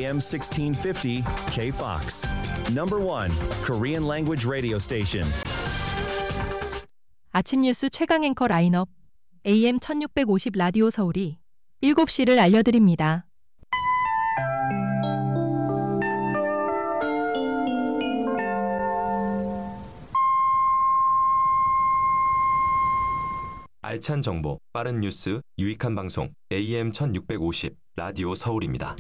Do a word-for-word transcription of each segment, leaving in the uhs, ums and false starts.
에이엠 sixteen fifty K-Fox. Number one Korean language radio station. 아침 뉴스 최강 앵커 라인업 에이엠 천육백오십 라디오 서울이 일곱 시를 알려드립니다. 알찬 정보, 빠른 뉴스, 유익한 방송 에이엠 천육백오십 라디오 서울입니다.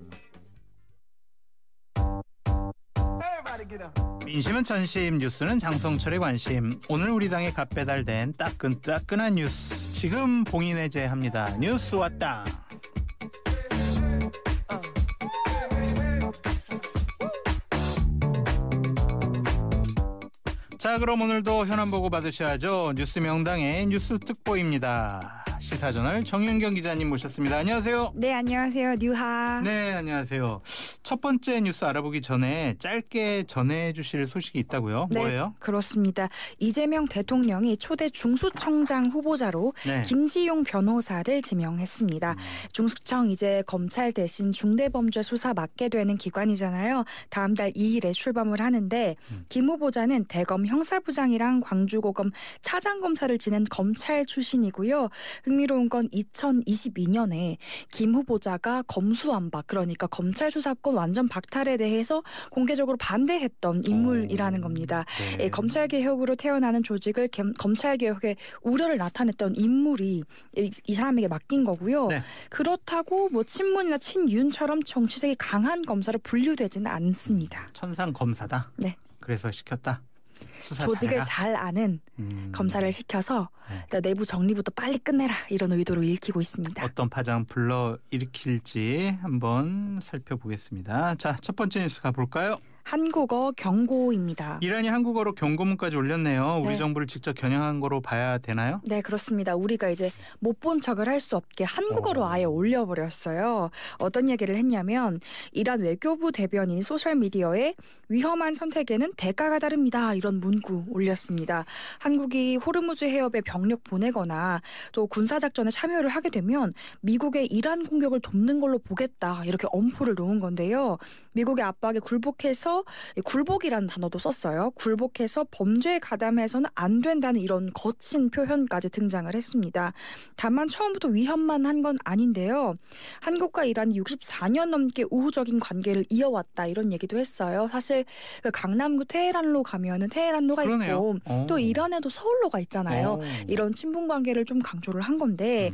민심은 전심, 뉴스는 장성철의 관심. 오늘 우리 당에 갓 배달된 따끈따끈한 뉴스 지금 봉인해제합니다. 뉴스 왔다. 자, 그럼 오늘도 현안 보고 받으셔야죠. 뉴스 명당의 뉴스 특보입니다. 시사저널 정윤경 기자님 모셨습니다. 안녕하세요. 네, 안녕하세요. 뉴하. 네, 안녕하세요. 첫 번째 뉴스 알아보기 전에 짧게 전해주실 소식이 있다고요? 네, 뭐예요? 그렇습니다. 이재명 대통령이 초대 중수청장 후보자로 네. 김지용 변호사를 지명했습니다. 음. 중수청 이제 검찰 대신 중대범죄 수사 맡게 되는 기관이잖아요. 다음 달 이 일에 출범을 하는데 음. 김 후보자는 대검 형사부장이랑 광주고검 차장검사를 지낸 검찰 출신이고요. 흥미로운 건 이천이십이 년에 김 후보자가 검수완박, 그러니까 검찰 수사권 완전 박탈에 대해서 공개적으로 반대했던 인물이라는 겁니다. 네. 예, 검찰개혁으로 태어나는 조직을 겸, 검찰개혁에 우려를 나타냈던 인물이 이, 이 사람에게 맡긴 거고요. 네. 그렇다고 뭐 친문이나 친윤처럼 정치색이 강한 검사로 분류되지는 않습니다. 천상 검사다. 네. 그래서 시켰다. 수사 조직을 잘해라. 잘 아는 음. 검사를 시켜서 네. 일단 내부 정리부터 빨리 끝내라, 이런 의도로 읽히고 있습니다. 어떤 파장 불러 일으킬지 한번 살펴보겠습니다. 자, 첫 번째 뉴스 가볼까요? 한국어 경고입니다. 이란이 한국어로 경고문까지 올렸네요. 우리 네. 정부를 직접 겨냥한 거로 봐야 되나요? 네, 그렇습니다. 우리가 이제 못 본 척을 할 수 없게 한국어로 오. 아예 올려버렸어요. 어떤 얘기를 했냐면 이란 외교부 대변인이 소셜미디어에 위험한 선택에는 대가가 다릅니다, 이런 문구 올렸습니다. 한국이 호르무즈 해협에 병력 보내거나 또 군사작전에 참여를 하게 되면 미국의 이란 공격을 돕는 걸로 보겠다, 이렇게 엄포를 놓은 건데요. 미국의 압박에 굴복해서 굴복이라는 단어도 썼어요. 굴복해서 범죄에 가담해서는 안 된다는 이런 거친 표현까지 등장을 했습니다. 다만 처음부터 위협만 한 건 아닌데요. 한국과 이란이 육십사 년 넘게 우호적인 관계를 이어왔다, 이런 얘기도 했어요. 사실 그 강남구 테헤란로 가면은 테헤란로가 그러네요. 있고 오. 또 이란에도 서울로가 있잖아요. 오. 이런 친분 관계를 좀 강조를 한 건데 음.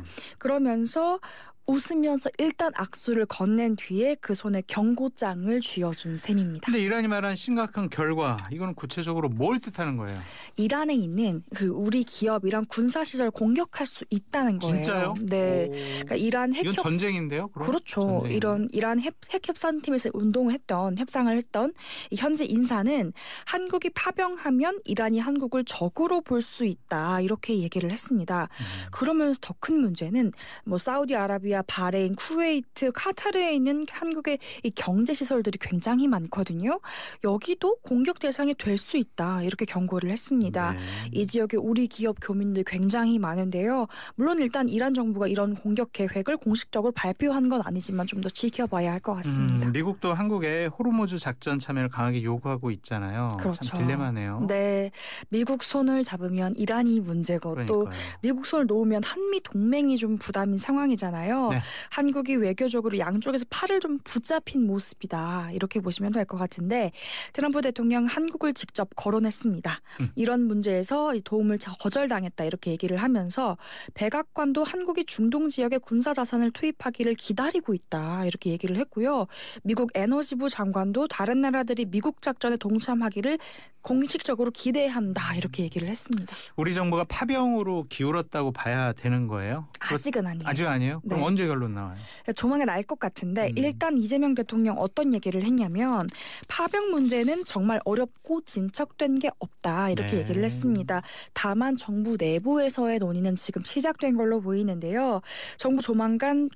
그러면서 웃으면서 일단 악수를 건넨 뒤에 그 손에 경고장을 쥐어준 셈입니다. 근데 이란이 말한 심각한 결과, 이거는 구체적으로 뭘 뜻하는 거예요? 이란에 있는 그 우리 기업이랑 군사시설 공격할 수 있다는 거예요. 진짜요? 네. 오. 그러니까 이란 이건 핵협 전쟁인데요? 그럼? 그렇죠. 전쟁이네요. 이런 이란 핵, 핵협상팀에서 운동을 했던 협상을 했던 이 현지 인사는 한국이 파병하면 이란이 한국을 적으로 볼 수 있다, 이렇게 얘기를 했습니다. 음. 그러면서 더 큰 문제는 뭐 사우디아라비아, 바레인, 쿠웨이트, 카타르에 있는 한국의 이 경제 시설들이 굉장히 많거든요. 여기도 공격 대상이 될 수 있다, 이렇게 경고를 했습니다. 네. 이 지역에 우리 기업 교민들 굉장히 많은데요. 물론 일단 이란 정부가 이런 공격 계획을 공식적으로 발표한 건 아니지만 좀 더 지켜봐야 할 것 같습니다. 음, 미국도 한국에 호르무즈 작전 참여를 강하게 요구하고 있잖아요. 그렇죠. 참 딜레마네요. 네, 미국 손을 잡으면 이란이 문제고 또 그러니까요. 미국 손을 놓으면 한미 동맹이 좀 부담인 상황이잖아요. 네. 한국이 외교적으로 양쪽에서 팔을 좀 붙잡힌 모습이다, 이렇게 보시면 될 것 같은데 트럼프 대통령 한국을 직접 거론했습니다. 음. 이런 문제에서 도움을 거절당했다, 이렇게 얘기를 하면서 백악관도 한국이 중동 지역에 군사 자산을 투입하기를 기다리고 있다, 이렇게 얘기를 했고요. 미국 에너지부 장관도 다른 나라들이 미국 작전에 동참하기를 공식적으로 기대한다, 이렇게 얘기를 했습니다. 우리 정부가 파병으로 기울었다고 봐야 되는 거예요? 아직은 아니에요. 아직 아니에요? 그럼 네. 언제 결론 나와요? 조만간 알 것 같은데 음. 일단 이재명 대통령 어떤 얘기를 했냐면 파병 문제는 정말 어렵고 진척된 게 없다, 이렇게 네. 얘기를 했습니다. 다만 정부 내부에서의 논의는 지금 시작된 걸로 보이는데요. 정부 조만간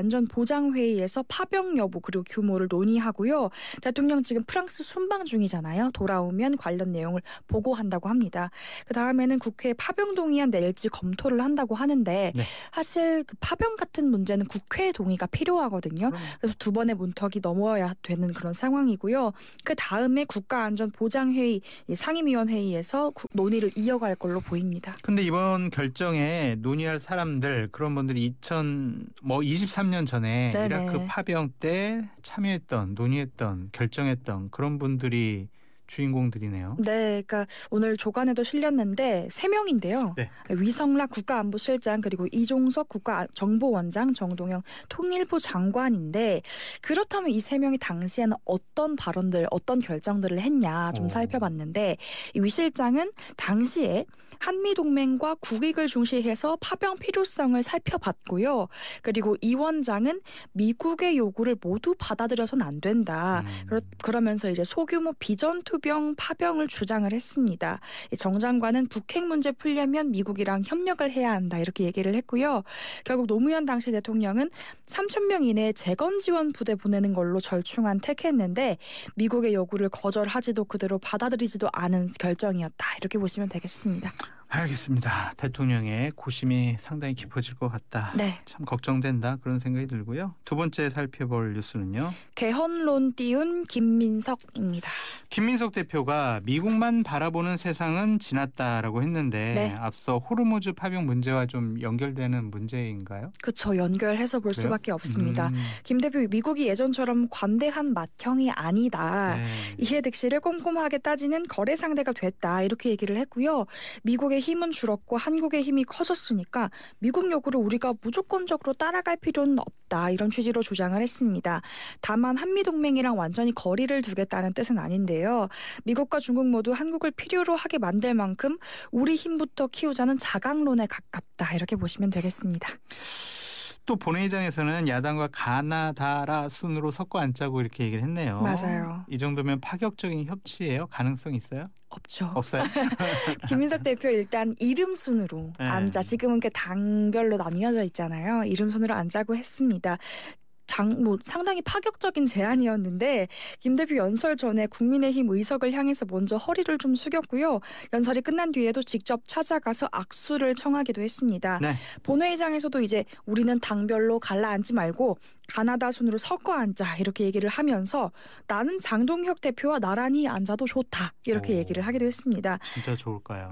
국가안전보장회의에서 파병 여부 그리고 규모를 논의하고요. 대통령 지금 프랑스 순방 중이잖아요. 돌아오면 관련 내용을 보고한다고 합니다. 그 다음에는 국회에 파병 동의안 낼지 검토를 한다고 하는데 네. 사실 그 파병 같은 문제는 국회의 동의가 필요하거든요. 그럼. 그래서 두 번의 문턱이 넘어야 되는 그런 상황이고요. 그 다음에 국가안전보장회의 상임위원회의에서 논의를 이어갈 걸로 보입니다. 근데 이번 결정에 논의할 사람들 그런 분들이 이천이십삼 년 전에 네네. 이라크 파병 때 참여했던 논의했던 결정했던 그런 분들이 주인공들이네요. 네, 그러니까 오늘 조간에도 실렸는데 세 명인데요. 네. 위성락 국가안보실장 그리고 이종석 국가정보원장, 정동영 통일부 장관인데 그렇다면 이 세 명이 당시에는 어떤 발언들, 어떤 결정들을 했냐 좀 오. 살펴봤는데 이 위 실장은 당시에 한미동맹과 국익을 중시해서 파병 필요성을 살펴봤고요. 그리고 이 원장은 미국의 요구를 모두 받아들여서는 안 된다. 음. 그러, 그러면서 이제 소규모 비전투병 파병을 주장을 했습니다. 정 장관은 북핵 문제 풀려면 미국이랑 협력을 해야 한다 이렇게 얘기를 했고요. 결국 노무현 당시 대통령은 삼천 명 이내에 재건 지원 부대 보내는 걸로 절충안 택했는데 미국의 요구를 거절하지도 그대로 받아들이지도 않은 결정이었다. 이렇게 보시면 되겠습니다. 알겠습니다. 대통령의 고심이 상당히 깊어질 것 같다. 네. 참 걱정된다 그런 생각이 들고요. 두 번째 살펴볼 뉴스는요. 개헌론 띄운 김민석입니다. 김민석 대표가 미국만 바라보는 세상은 지났다라고 했는데 네. 앞서 호르무즈 파병 문제와 좀 연결되는 문제인가요? 그렇죠. 연결해서 볼 그래요? 수밖에 없습니다. 음. 김 대표 미국이 예전처럼 관대한 맏형이 아니다. 네. 이해득 씨를 꼼꼼하게 따지는 거래 상대가 됐다. 이렇게 얘기를 했고요. 미국의 힘은 줄었고 한국의 힘이 커졌으니까 미국 요구를 우리가 무조건적으로 따라갈 필요는 없다. 이런 취지로 주장을 했습니다. 다만 한미동맹이랑 완전히 거리를 두겠다는 뜻은 아닌데요. 미국과 중국 모두 한국을 필요로 하게 만들 만큼 우리 힘부터 키우자는 자강론에 가깝다. 이렇게 보시면 되겠습니다. 또 본회의장에서는 야당과 가나다라 순으로 섞어 앉자고 이렇게 얘기를 했네요. 맞아요. 이 정도면 파격적인 협치예요? 가능성 있어요? 없죠. 없어요? 김민석 대표 일단 이름 순으로 네. 앉자. 지금은 그 당별로 나뉘어져 있잖아요. 이름 순으로 앉자고 했습니다. 장, 뭐 상당히 파격적인 제안이었는데 김 대표 연설 전에 국민의힘 의석을 향해서 먼저 허리를 좀 숙였고요. 연설이 끝난 뒤에도 직접 찾아가서 악수를 청하기도 했습니다. 네. 본회의장에서도 이제 우리는 당별로 갈라앉지 말고 가나다 순으로 섞어 앉자 이렇게 얘기를 하면서 나는 장동혁 대표와 나란히 앉아도 좋다 이렇게 오. 얘기를 하기도 했습니다. 진짜 좋을까요?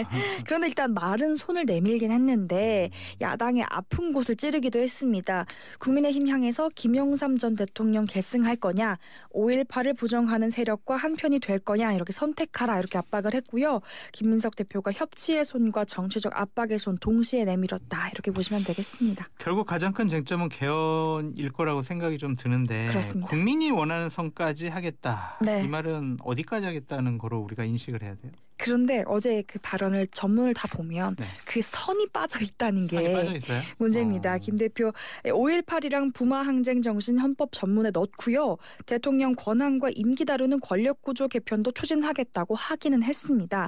그런데 일단 말은 손을 내밀긴 했는데 음. 야당의 아픈 곳을 찌르기도 했습니다. 국민의힘 향해서 김영삼 전 대통령 계승할 거냐, 오일팔을 부정하는 세력과 한편이 될 거냐 이렇게 선택하라 이렇게 압박을 했고요. 김민석 대표가 협치의 손과 정치적 압박의 손 동시에 내밀었다 이렇게 보시면 되겠습니다. 결국 가장 큰 쟁점은 개헌일 거라고 생각이 좀 드는데 그렇습니다. 국민이 원하는 선까지 하겠다. 네. 이 말은 어디까지 하겠다는 거로 우리가 인식을 해야 돼요? 그런데 어제 그 발언을 전문을 다 보면 네. 그 선이 빠져 있다는 게 선이 빠져 있어요? 문제입니다. 어. 김 대표 오일팔이랑 부마 항쟁 정신 헌법 전문에 넣고요. 대통령 권한과 임기 다루는 권력구조 개편도 추진하겠다고 하기는 했습니다.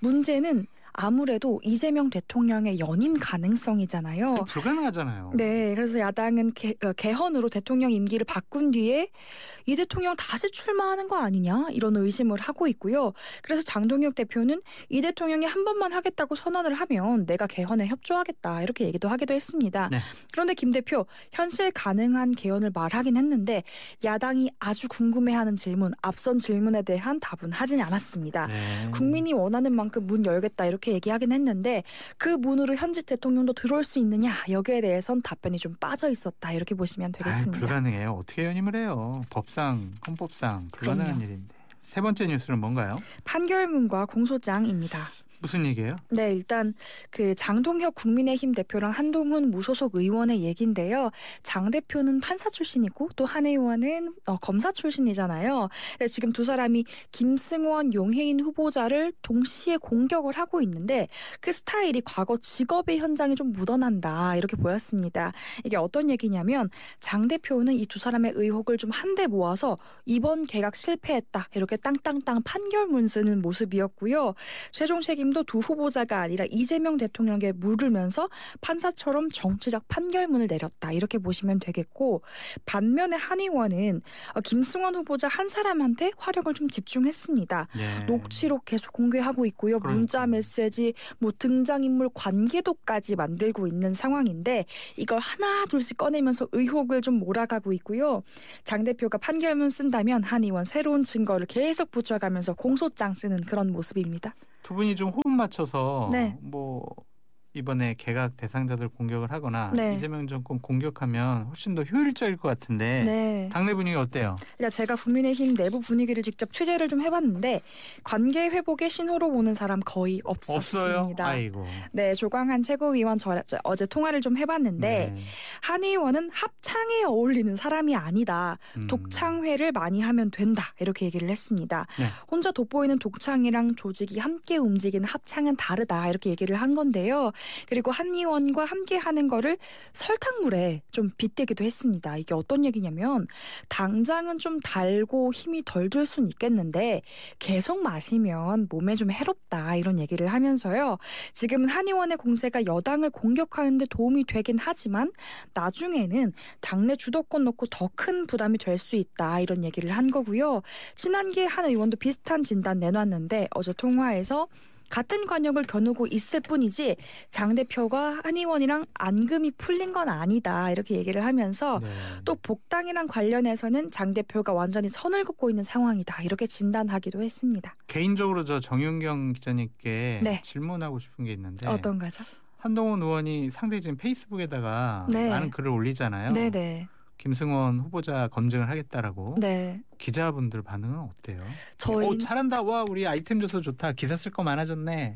문제는 아무래도 이재명 대통령의 연임 가능성이잖아요. 불가능하잖아요. 네, 그래서 야당은 개, 어, 개헌으로 대통령 임기를 바꾼 뒤에 이 대통령 다시 출마하는 거 아니냐 이런 의심을 하고 있고요. 그래서 장동혁 대표는 이 대통령이 한 번만 하겠다고 선언을 하면 내가 개헌에 협조하겠다 이렇게 얘기도 하기도 했습니다. 네. 그런데 김 대표 현실 가능한 개헌을 말하긴 했는데 야당이 아주 궁금해하는 질문, 앞선 질문에 대한 답은 하진 않았습니다. 네. 국민이 원하는 만큼 문 열겠다 이렇게 얘기하긴 했는데 그 문으로 현직 대통령도 들어올 수 있느냐 여기에 대해선 답변이 좀 빠져 있었다 이렇게 보시면 되겠습니다. 아이, 불가능해요. 어떻게 연임을 해요? 법상, 헌법상 불가능한 그럼요. 일인데. 세 번째 뉴스는 뭔가요? 판결문과 공소장입니다. 무슨 얘기예요? 네, 일단 그 장동혁 국민의힘 대표랑 한동훈 무소속 의원의 얘기인데요. 장 대표는 판사 출신이고 또 한 의원은 어, 검사 출신이잖아요. 그래서 지금 두 사람이 김승원, 용해인 후보자를 동시에 공격을 하고 있는데 그 스타일이 과거 직업의 현장에 좀 묻어난다 이렇게 보였습니다. 이게 어떤 얘기냐면 장 대표는 이 두 사람의 의혹을 좀 한데 모아서 이번 개각 실패했다 이렇게 땅땅땅 판결문 쓰는 모습이었고요. 최종 책임도 지금도 두 후보자가 아니라 이재명 대통령에게 물으면서 판사처럼 정치적 판결문을 내렸다. 이렇게 보시면 되겠고 반면에 한 의원은 김승원 후보자 한 사람한테 화력을 좀 집중했습니다. 예. 녹취록 계속 공개하고 있고요. 그러니까. 문자 메시지, 뭐 등장인물 관계도까지 만들고 있는 상황인데 이걸 하나 둘씩 꺼내면서 의혹을 좀 몰아가고 있고요. 장 대표가 판결문 쓴다면 한 의원 새로운 증거를 계속 붙여가면서 공소장 쓰는 그런 모습입니다. 두 분이 좀 호흡 맞춰서 네. 뭐 이번에 개각 대상자들 공격을 하거나 네. 이재명 정권 공격하면 훨씬 더 효율적일 것 같은데 네. 당내 분위기 어때요? 그러니까 제가 국민의힘 내부 분위기를 직접 취재를 좀 해봤는데 관계 회복의 신호로 보는 사람 거의 없었습니다. 없어요? 아이고. 네, 조광한 최고위원 저, 저, 어제 통화를 좀 해봤는데 네. 한 의원은 합창에 어울리는 사람이 아니다. 음. 독창회를 많이 하면 된다. 이렇게 얘기를 했습니다. 네. 혼자 돋보이는 독창이랑 조직이 함께 움직이는 합창은 다르다. 이렇게 얘기를 한 건데요. 그리고 한 의원과 함께 하는 거를 설탕물에 좀 빗대기도 했습니다. 이게 어떤 얘기냐면 당장은 좀 달고 힘이 덜 들 수는 있겠는데 계속 마시면 몸에 좀 해롭다. 이런 얘기를 하면서요. 지금은 한 의원의 공세가 여당을 공격하는 데 도움이 되긴 하지만 나중에는 당내 주도권 놓고 더 큰 부담이 될 수 있다. 이런 얘기를 한 거고요. 친한계 한 의원도 비슷한 진단 내놨는데 어제 통화에서 같은 관역을 겨누고 있을 뿐이지 장 대표가 한 의원이랑 앙금이 풀린 건 아니다. 이렇게 얘기를 하면서 네. 또 복당이랑 관련해서는 장 대표가 완전히 선을 긋고 있는 상황이다. 이렇게 진단하기도 했습니다. 개인적으로 저 정윤경 기자님께 네. 질문하고 싶은 게 있는데 어떤 거죠? 한동훈 의원이 상당히 지금 페이스북에다가 네. 많은 글을 올리잖아요. 네네. 김승원 후보자 검증을 하겠다라고. 네. 기자분들 반응은 어때요? 저희 어, 잘한다. 와 우리 아이템 줘서 좋다. 기사 쓸 거 많아졌네.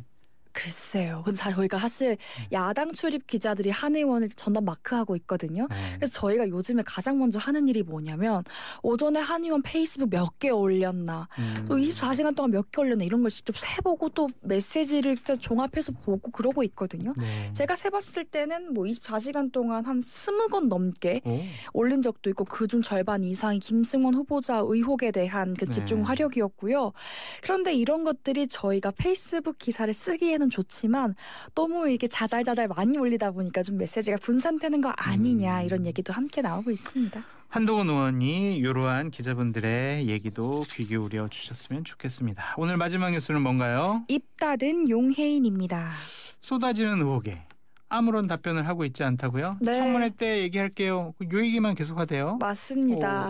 글쎄요. 근데 저희가 사실 야당 출입 기자들이 한 의원을 전담 마크하고 있거든요. 네. 그래서 저희가 요즘에 가장 먼저 하는 일이 뭐냐면 오전에 한 의원 페이스북 몇 개 올렸나 음. 또 이십사 시간 동안 몇 개 올렸나 이런 걸 직접 세보고 또 메시지를 진짜 종합해서 보고 그러고 있거든요. 네. 제가 세봤을 때는 뭐 이십사 시간 동안 한 스무 건 넘게 오. 올린 적도 있고 그중 절반 이상이 김승원 후보자 의혹에 대한 그 집중 네. 화력이었고요. 그런데 이런 것들이 저희가 페이스북 기사를 쓰기에는 좋지만 너무 이게 자잘자잘 많이 올리다 보니까 좀 메시지가 분산되는 거 아니냐 음. 이런 얘기도 함께 나오고 있습니다. 한동훈 의원이 이러한 기자분들의 얘기도 귀 기울여 주셨으면 좋겠습니다. 오늘 마지막 뉴스는 뭔가요? 입 닫은 용해인입니다. 쏟아지는 의혹에 아무런 답변을 하고 있지 않다고요? 네. 청문회 때 얘기할게요. 요 얘기만 계속하대요. 맞습니다. 오.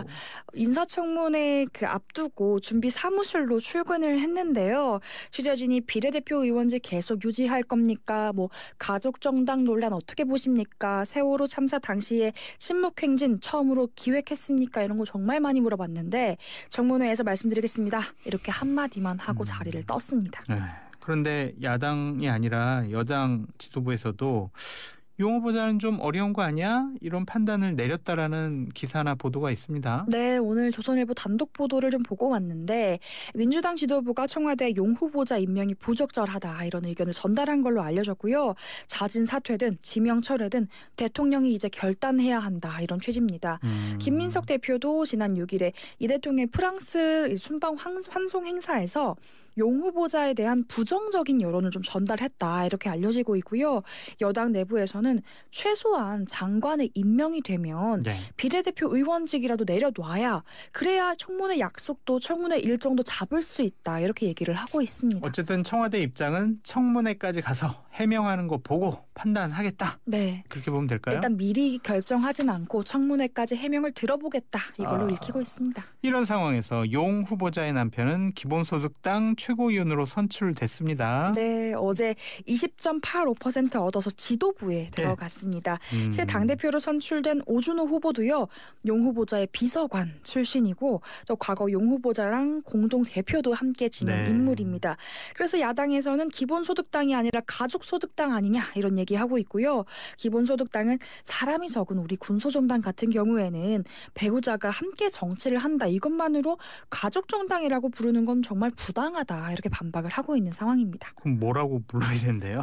인사청문회 그 앞두고 준비 사무실로 출근을 했는데요. 취재진이 비례대표 의원직 계속 유지할 겁니까? 뭐 가족정당 논란 어떻게 보십니까? 세월호 참사 당시에 침묵행진 처음으로 기획했습니까? 이런 거 정말 많이 물어봤는데 청문회에서 말씀드리겠습니다. 이렇게 한마디만 하고 음. 자리를 떴습니다. 네. 그런데 야당이 아니라 여당 지도부에서도 용 후보자는 좀 어려운 거 아니야? 이런 판단을 내렸다라는 기사나 보도가 있습니다. 네, 오늘 조선일보 단독 보도를 좀 보고 왔는데 민주당 지도부가 청와대 용 후보자 임명이 부적절하다 이런 의견을 전달한 걸로 알려졌고요. 자진 사퇴든 지명 철회든 대통령이 이제 결단해야 한다 이런 취지입니다. 음. 김민석 대표도 지난 육 일에 이 대통령의 프랑스 순방 환송 행사에서 용 후보자에 대한 부정적인 여론을 좀 전달했다 이렇게 알려지고 있고요. 여당 내부에서는 최소한 장관의 임명이 되면 네. 비례대표 의원직이라도 내려놔야 그래야 청문회 약속도 청문회 일정도 잡을 수 있다 이렇게 얘기를 하고 있습니다. 어쨌든 청와대 입장은 청문회까지 가서 해명하는 거 보고 판단하겠다. 네. 그렇게 보면 될까요? 일단 미리 결정하진 않고 청문회까지 해명을 들어보겠다 이걸로 아. 읽히고 있습니다. 이런 상황에서 용 후보자의 남편은 기본소득당 최고위원으로 선출됐습니다. 네, 어제 이십 점 팔오 퍼센트 얻어서 지도부에 들어갔습니다. 음. 새 당대표로 선출된 오준호 후보도요. 용 후보자의 비서관 출신이고 또 과거 용 후보자랑 공동 대표도 함께 지낸 네. 인물입니다. 그래서 야당에서는 기본소득당이 아니라 가족소득당 아니냐 이런 얘기하고 있고요. 기본소득당은 사람이 적은 우리 군소정당 같은 경우에는 배우자가 함께 정치를 한다 이것만으로 가족정당이라고 부르는 건 정말 부당하다 이렇게 반박을 하고 있는 상황입니다. 그럼 뭐라고 불러야 되는데요?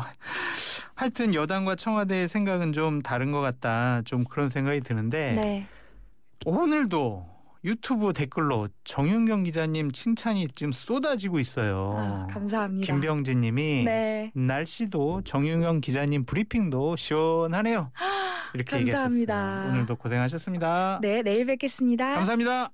하여튼 여당과 청와대의 생각은 좀 다른 것 같다. 좀 그런 생각이 드는데 네. 오늘도 유튜브 댓글로 정윤경 기자님 칭찬이 지금 쏟아지고 있어요. 아, 감사합니다. 김병진 님이 네. 날씨도 정윤경 기자님 브리핑도 시원하네요. 이렇게 감사합니다. 얘기하셨어요. 오늘도 고생하셨습니다. 네, 내일 뵙겠습니다. 감사합니다.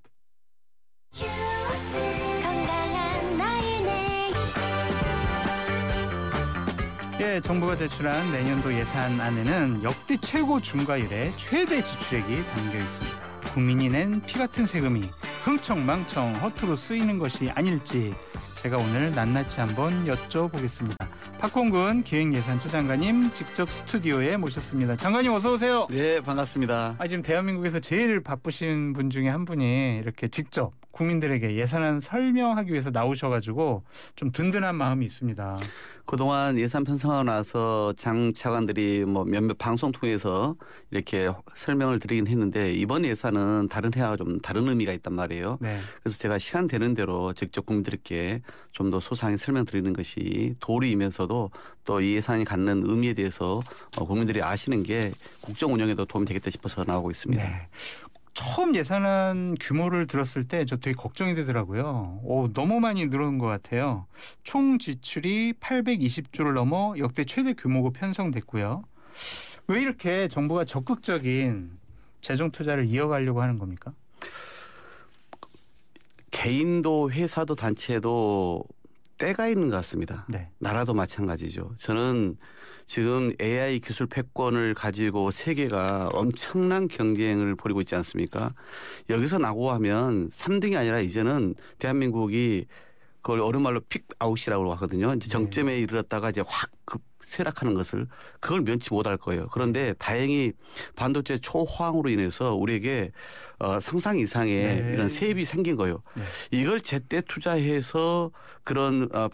예, 정부가 제출한 내년도 예산안에는 역대 최고 중과율의 최대 지출액이 담겨 있습니다. 국민이 낸 피 같은 세금이 흥청망청 허투루 쓰이는 것이 아닐지 제가 오늘 낱낱이 한번 여쭤보겠습니다. 박홍근 기획예산처 장관님 직접 스튜디오에 모셨습니다. 장관님 어서 오세요. 네, 반갑습니다. 아, 지금 대한민국에서 제일 바쁘신 분 중에 한 분이 이렇게 직접 국민들에게 예산안 설명하기 위해서 나오셔가지고 좀 든든한 마음이 있습니다. 그동안 예산 편성하고 나서 장 차관들이 뭐 몇몇 방송 통해서 이렇게 설명을 드리긴 했는데 이번 예산은 다른 해와 좀 다른 의미가 있단 말이에요. 네. 그래서 제가 시간 되는 대로 직접 국민들께 좀 더 소상히 설명드리는 것이 도리이면서도 또 이 예산이 갖는 의미에 대해서 국민들이 아시는 게 국정 운영에도 도움이 되겠다 싶어서 나오고 있습니다. 네. 처음 예산안 규모를 들었을 때 저 되게 걱정이 되더라고요. 오, 너무 많이 늘어난 것 같아요. 총 지출이 팔백이십조를 넘어 역대 최대 규모로 편성됐고요. 왜 이렇게 정부가 적극적인 재정 투자를 이어가려고 하는 겁니까? 개인도 회사도 단체도 때가 있는 것 같습니다. 네. 나라도 마찬가지죠. 저는 지금 에이아이 기술 패권을 가지고 세계가 엄청난 경쟁을 벌이고 있지 않습니까? 여기서 나고 하면 삼 등이 아니라 이제는 대한민국이 그걸 어른말로 픽아웃이라고 하거든요. 이제 정점에 네. 이르렀다가 이제 확 급 쇠락하는 것을 그걸 면치 못할 거예요. 그런데 다행히 반도체 초호황으로 인해서 우리에게 어, 상상 이상의 네. 이런 세입이 생긴 거예요. 네. 이걸 제때 투자해서 그런 어,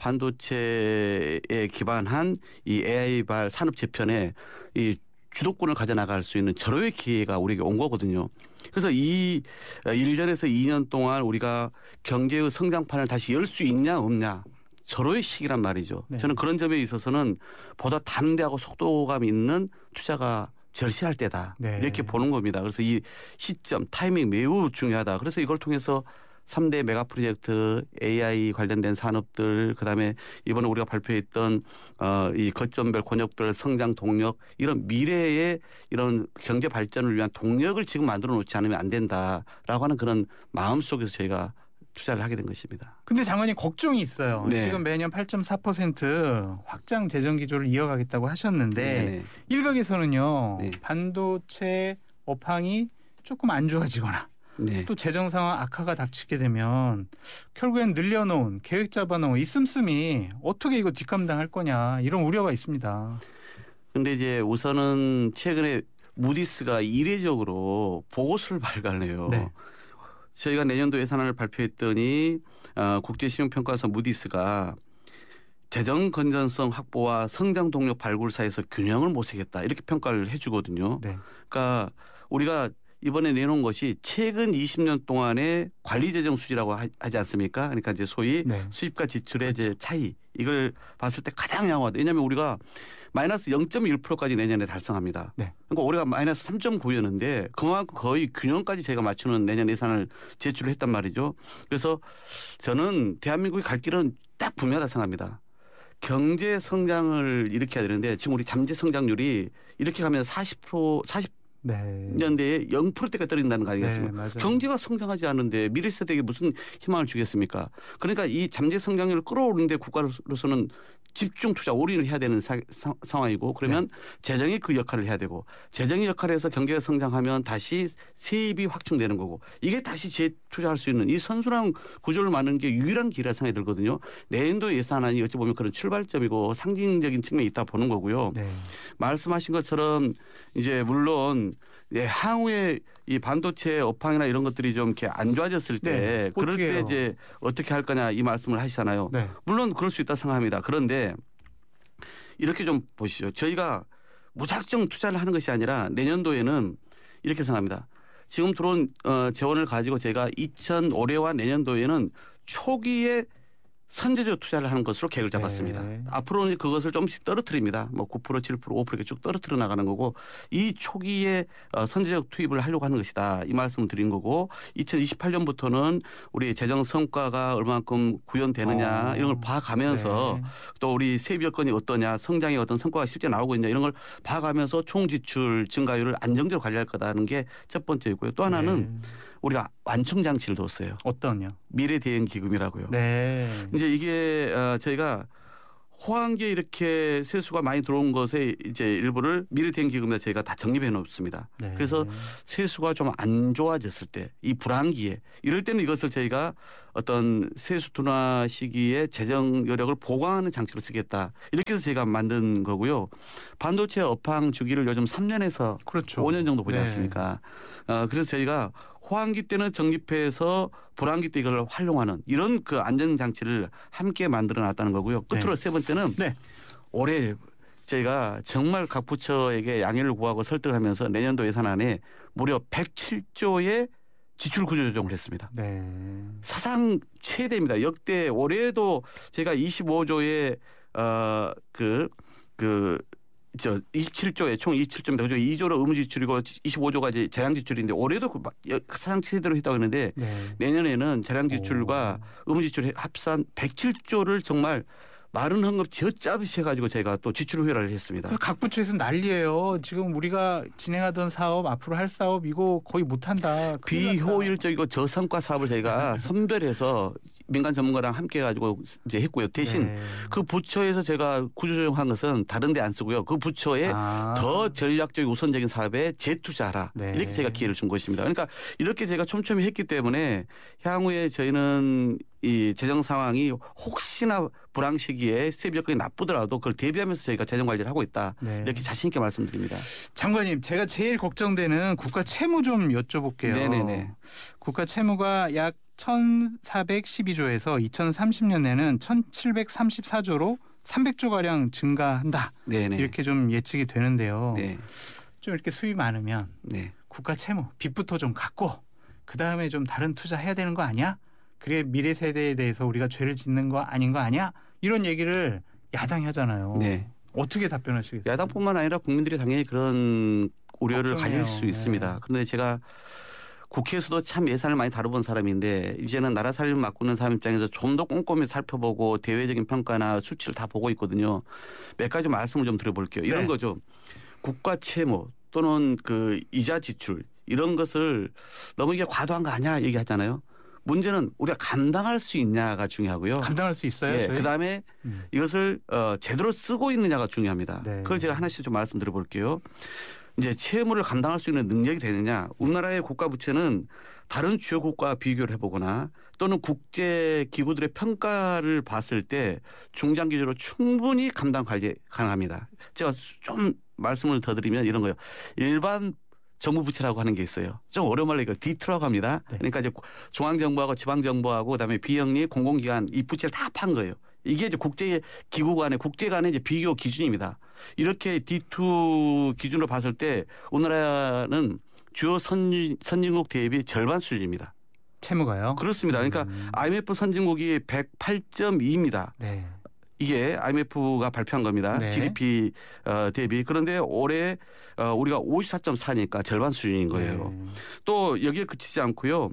반도체에 기반한 이 에이아이발 산업 재편에 이 주도권을 가져나갈 수 있는 절호의 기회가 우리에게 온 거거든요. 그래서 이 일 년에서 이 년 동안 우리가 경제의 성장판을 다시 열 수 있냐 없냐 절호의 시기란 말이죠. 네. 저는 그런 점에 있어서는 보다 담대하고 속도감 있는 투자가 절실할 때다. 네. 이렇게 보는 겁니다. 그래서 이 시점, 타이밍 매우 중요하다. 그래서 이걸 통해서 삼 대 메가 프로젝트, 에이아이 관련된 산업들, 그다음에 이번에 우리가 발표했던 어, 이 거점별, 권역별 성장 동력 이런 미래의 이런 경제 발전을 위한 동력을 지금 만들어 놓지 않으면 안 된다라고 하는 그런 마음 속에서 저희가 투자를 하게 된 것입니다. 근데 장관님 걱정이 있어요. 네. 지금 매년 팔 점 사 퍼센트 확장 재정 기조를 이어가겠다고 하셨는데 네네. 일각에서는요. 네. 반도체 업황이 조금 안 좋아지거나 네. 또 재정 상황 악화가 닥치게 되면 결국엔 늘려놓은 계획 잡아놓은 이 씀씀이 어떻게 이거 뒷감당할 거냐 이런 우려가 있습니다. 그런데 이제 우선은 최근에 무디스가 이례적으로 보고서를 발간해요. 네. 저희가 내년도 예산안을 발표했더니 어, 국제신용평가사 무디스가 재정 건전성 확보와 성장 동력 발굴 사이에서 균형을 모색했다 이렇게 평가를 해주거든요. 네. 그러니까 우리가 이번에 내놓은 것이 최근 이십 년 동안의 관리재정 수지라고 하지 않습니까? 그러니까 이제 소위 네. 수입과 지출의 이제 차이 이걸 봤을 때 가장 양호하다. 왜냐하면 우리가 마이너스 영 점 일 퍼센트까지 내년에 달성합니다. 네. 그러니까 올해가 마이너스 삼 점 구였는데 그만큼 거의 균형까지 저희가 맞추는 내년 예산을 제출을 했단 말이죠. 그래서 저는 대한민국이 갈 길은 딱 분명하다 생각합니다. 경제 성장을 일으켜야 되는데 지금 우리 잠재 성장률이 이렇게 가면 사십 퍼센트 사십 네. 년대에 영 퍼센트대가 떨어진다는 거 아니겠습니까? 네, 맞아요. 경제가 성장하지 않는데 미래 세대에게 무슨 희망을 주겠습니까? 그러니까 이 잠재 성장률을 끌어오르는데 국가로서는 집중 투자 올인을 해야 되는 사, 사, 상황이고 그러면 네. 재정이 그 역할을 해야 되고 재정의 역할을 해서 경제가 성장하면 다시 세입이 확충되는 거고 이게 다시 재투자할 수 있는 이 선순환 구조를 만드는 게 유일한 길이라 생각이 들거든요. 내년도 예산안이 어찌 보면 그런 출발점이고 상징적인 측면이 있다 보는 거고요. 네. 말씀하신 것처럼 이제 물론 예, 향후에 이 반도체 업황이나 이런 것들이 좀 이렇게 안 좋아졌을 때 네, 그럴 때 해요? 이제 어떻게 할 거냐 이 말씀을 하시잖아요. 네. 물론 그럴 수 있다 생각합니다. 그런데 이렇게 좀 보시죠. 저희가 무작정 투자를 하는 것이 아니라 내년도에는 이렇게 생각합니다. 지금 들어온 어, 재원을 가지고 제가 이천 올해와 내년도에는 초기에 선제적 투자를 하는 것으로 계획을 잡았습니다. 네. 앞으로는 그것을 조금씩 떨어뜨립니다. 뭐 구 퍼센트, 칠 퍼센트, 오 퍼센트 이렇게 쭉 떨어뜨려 나가는 거고 이 초기에 선제적 투입을 하려고 하는 것이다. 이 말씀을 드린 거고 이천이십팔 년부터는 우리 재정 성과가 얼마만큼 구현되느냐 어. 이런 걸 봐가면서 네. 또 우리 세입 여건이 어떠냐 성장의 어떤 성과가 실제 나오고 있냐 이런 걸 봐가면서 총 지출 증가율을 안정적으로 관리할 거다는 게 첫 번째이고요. 또 하나는 네. 우리가 완충 장치를 뒀어요. 어떤요? 미래 대응 기금이라고요. 네. 이제 이게 어, 저희가 호황기에 이렇게 세수가 많이 들어온 것에 이제 일부를 미래 대응 기금에 저희가 다 적립해 놓습니다. 네. 그래서 세수가 좀 안 좋아졌을 때 이 불황기에 이럴 때는 이것을 저희가 어떤 세수 둔화 시기에 재정 여력을 보강하는 장치로 쓰겠다. 이렇게 해서 제가 만든 거고요. 반도체 업황 주기를 요즘 삼 년에서 그렇죠. 오 년 정도 보지 네. 않습니까? 어, 그래서 저희가 호황기 때는 적립해서 불황기 때 이걸 활용하는 이런 그 안전 장치를 함께 만들어 놨다는 거고요. 끝으로 네. 세 번째는 네. 올해 저희가 정말 각 부처에게 양해를 구하고 설득을 하면서 내년도 예산안에 무려 백칠 조의 지출 구조 조정을 했습니다. 네. 사상 최대입니다. 역대 올해도 제가 이십오 조의 어그그 그 저 이십칠 조에 총 이십칠 조입니다. 그죠? 이 조로 의무 지출이고 이십오 조가 이제 재량 지출인데 올해도 그 사상 최대로 했다고 했는데 네. 내년에는 재량 지출과 의무 지출 합산 백칠 조를 정말 마른 헝겊 쥐어짜듯이 해가지고 저희가 또 지출 후회를 했습니다. 그래서 각 부처에서 난리예요. 지금 우리가 진행하던 사업 앞으로 할 사업 이거 거의 못한다. 비효율적이고 저성과 사업을 저희가 선별해서 민간 전문가랑 함께 해가지고 이제 했고요. 대신 네. 그 부처에서 제가 구조조정한 것은 다른 데 안 쓰고요. 그 부처에 아. 더 전략적 우선적인 사업에 재투자하라. 네. 이렇게 제가 기회를 준 것입니다. 그러니까 이렇게 제가 촘촘히 했기 때문에 향후에 저희는 이 재정 상황이 혹시나 불황 시기에 세입 여건이 나쁘더라도 그걸 대비하면서 저희가 재정 관리를 하고 있다. 네. 이렇게 자신 있게 말씀드립니다. 장관님, 제가 제일 걱정되는 국가 채무 좀 여쭤볼게요. 네네네. 국가 채무가 약 천사백십이 조에서 이천삼십 년에는 천칠백삼십사 조로 삼백 조 가량 증가한다. 네네. 이렇게 좀 예측이 되는데요. 네. 좀 이렇게 수입 많으면 네. 국가 채무 빚부터 좀 갚고 그 다음에 좀 다른 투자 해야 되는 거 아니야? 그래 미래 세대에 대해서 우리가 죄를 짓는 거 아닌 거 아니야? 이런 얘기를 야당이 하잖아요. 네. 어떻게 답변하시겠어요? 야당뿐만 아니라 국민들이 당연히 그런 우려를 걱정해요. 가질 수 있습니다. 네. 그런데 제가 국회에서도 참 예산을 많이 다뤄본 사람인데 이제는 나라 살림 맡고는 사람 입장에서 좀 더 꼼꼼히 살펴보고 대외적인 평가나 수치를 다 보고 있거든요. 몇 가지 말씀을 좀 드려볼게요. 이런 네. 거죠. 국가 채무 또는 그 이자 지출 이런 것을 너무 이게 과도한 거 아니야 얘기하잖아요. 문제는 우리가 감당할 수 있냐가 중요하고요. 감당할 수 있어요? 예, 저희? 그다음에 음. 이것을 어, 제대로 쓰고 있느냐가 중요합니다. 네. 그걸 제가 하나씩 좀 말씀드려 볼게요. 이제 채무를 감당할 수 있는 능력이 되느냐. 우리나라의 국가 부채는 다른 주요 국가와 비교를 해보거나 또는 국제 기구들의 평가를 봤을 때 중장기적으로 충분히 감당 관리 가능합니다. 제가 좀 말씀을 더 드리면 이런 거예요. 일반 정부 부채라고 하는 게 있어요. 좀 어려운 말로 이걸 디트라고 합니다. 네. 그러니까 이제 중앙정부하고 지방정부하고 그다음에 비영리 공공기관 이 부채를 다 판 거예요. 이게 이제 국제 기구 간의 국제 간의 이제 비교 기준입니다. 이렇게 디 투 기준으로 봤을 때 우리나라는 주요 선진, 선진국 대비 절반 수준입니다. 채무가요? 그렇습니다. 그러니까 음. 아이엠에프 선진국이 백팔 점 이입니다. 네. 이게 아이엠에프가 발표한 겁니다. 네. 지디피 어, 대비. 그런데 올해 어, 우리가 오십사 점 사니까 절반 수준인 거예요. 네. 또 여기에 그치지 않고요.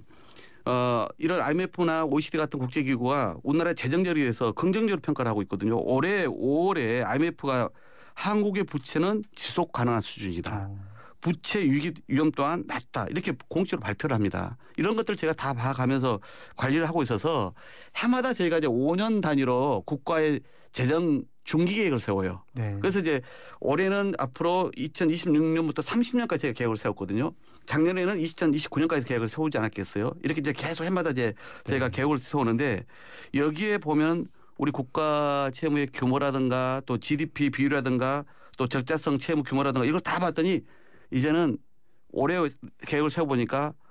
어, 이런 아이엠에프나 오이시디 같은 국제기구가 우리나라의 재정력에 대해서 긍정적으로 평가를 하고 있거든요. 올해 오월에 아이엠에프가 한국의 부채는 지속 가능한 수준이다. 어. 부채 위기 위험 또한 낮다. 이렇게 공식적으로 발표를 합니다. 이런 것들 제가 다 봐가면서 관리를 하고 있어서 해마다 저희가 이제 오 년 단위로 국가의 재정 중기 계획을 세워요. 네. 그래서 이제 올해는 앞으로 이천이십육 년부터 삼십 년까지 제가 계획을 세웠거든요. 작년에는 이천이십구 년까지 계획을 세우지 않았겠어요. 이렇게 이제 계속 해마다 이제 저희가 네. 계획을 세우는데 여기에 보면 우리 국가 채무의 규모라든가 또 지디피 비율이라든가 또 적자성 채무 규모라든가 이걸 다 봤더니 이제는 올해 계획을 세워보니까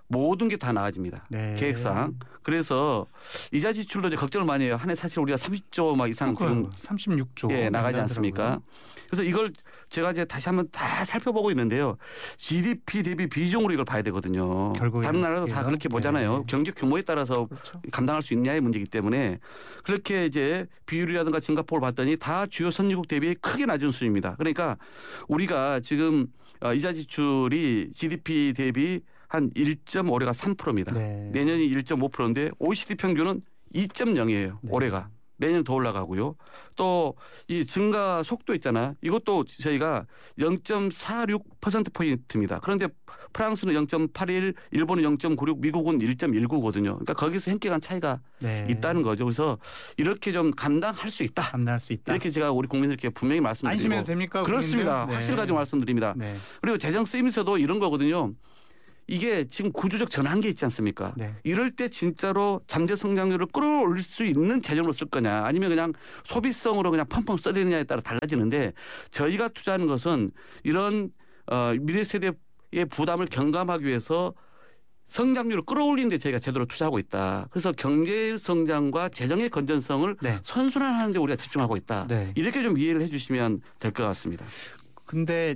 모든 게 다 나아집니다. 네. 계획상. 그래서 이자 지출도 이제 걱정을 많이 해요. 한 해 사실 우리가 삼십 조 막 이상 지금 삼십육 조 예, 나가지 않습니까? 그래서 이걸 제가 이제 다시 한번 다 살펴보고 있는데요. 지디피 대비 비중으로 이걸 봐야 되거든요. 다른 나라도 다 그렇게 보잖아요. 네. 경제 규모에 따라서 그렇죠. 감당할 수 있냐의 문제이기 때문에 그렇게 이제 비율이라든가 싱가포르를 봤더니 다 주요 선진국 대비 크게 낮은 수준입니다. 그러니까 우리가 지금 이자 지출이 지디피 대비 한 일 점 오래가 삼 퍼센트입니다. 네. 내년이 일 점 오 퍼센트인데 오이시디 평균은 이 점 영이에요. 네. 올해가. 내년 더 올라가고요. 또 이 증가 속도 있잖아. 이것도 저희가 영 점 사육 퍼센트 포인트입니다. 그런데 프랑스는 영 점 팔일, 일본은 영 점 구육, 미국은 일 점 일구거든요. 그러니까 거기서 현격한 차이가 네. 있다는 거죠. 그래서 이렇게 좀 감당할 수 있다. 감당할 수 있다. 이렇게 제가 우리 국민들께 분명히 말씀드리고 안심해도 됩니까? 그렇습니다. 네. 확실 가지고 말씀드립니다. 네. 그리고 재정 쓰임에서도 이런 거거든요. 이게 지금 구조적 전환기 있지 않습니까? 네. 이럴 때 진짜로 잠재 성장률을 끌어올릴 수 있는 재정으로 쓸 거냐 아니면 그냥 소비성으로 그냥 펑펑 써대느냐에 따라 달라지는데 저희가 투자하는 것은 이런 어, 미래 세대의 부담을 경감하기 위해서 성장률을 끌어올리는 데 저희가 제대로 투자하고 있다. 그래서 경제 성장과 재정의 건전성을 네. 선순환하는 데 우리가 집중하고 있다. 네. 이렇게 좀 이해를 해 주시면 될 것 같습니다. 근데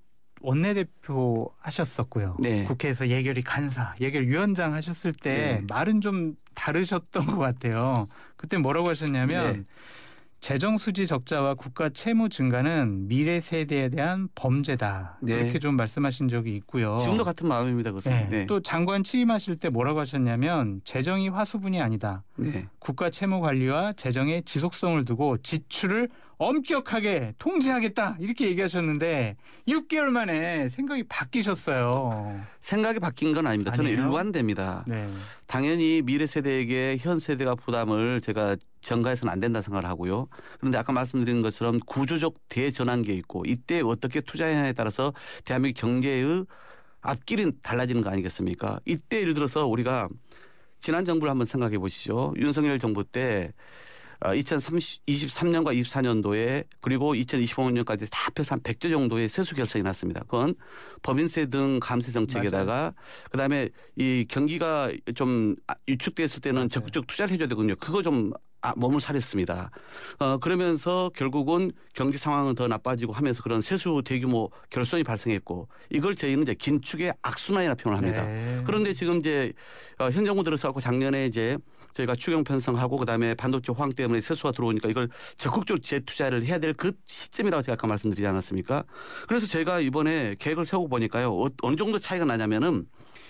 원내대표 하셨었고요. 네. 국회에서 예결위 간사, 예결위원장 하셨을 때 네. 말은 좀 다르셨던 것 같아요. 그때 뭐라고 하셨냐면 네. 재정 수지 적자와 국가 채무 증가는 미래 세대에 대한 범죄다. 네. 이렇게 좀 말씀하신 적이 있고요. 지금도 같은 마음입니다. 그것은. 네. 네. 또 장관 취임하실 때 뭐라고 하셨냐면 재정이 화수분이 아니다. 네. 국가 채무 관리와 재정의 지속성을 두고 지출을 엄격하게 통제하겠다 이렇게 얘기하셨는데 육 개월 만에 생각이 바뀌셨어요. 생각이 바뀐 건 아닙니다. 저는 아니에요? 일관됩니다. 네. 당연히 미래 세대에게 현 세대가 부담을 제가 전가해서는 안 된다 생각을 하고요. 그런데 아까 말씀드린 것처럼 구조적 대전환기에 있고 이때 어떻게 투자하냐에 따라서 대한민국 경제의 앞길이 달라지는 거 아니겠습니까? 이때 예를 들어서 우리가 지난 정부를 한번 생각해 보시죠. 윤석열 정부 때 이천이십삼 년과 이십사 년도에 그리고 이천이십오 년까지 다 합해서 한 백 조 정도의 세수 결정이 났습니다. 그건 법인세 등 감세 정책에다가 맞아요. 그다음에 이 경기가 좀 위축됐을 때는 맞아요. 적극적 투자를 해줘야 되거든요. 그거 좀 몸을 사렸습니다. 어, 그러면서 결국은 경기 상황은 더 나빠지고 하면서 그런 세수 대규모 결손이 발생했고 이걸 저희는 이제 긴축의 악순환이라 표현을 합니다. 네. 그런데 지금 이제 현 정부 들어서 작년에 이제 저희가 추경 편성하고 그다음에 반도체 호황 때문에 세수가 들어오니까 이걸 적극적으로 재투자를 해야 될 그 시점이라고 제가 아까 말씀드리지 않았습니까? 그래서 제가 이번에 계획을 세우고 보니까요. 어느 정도 차이가 나냐면은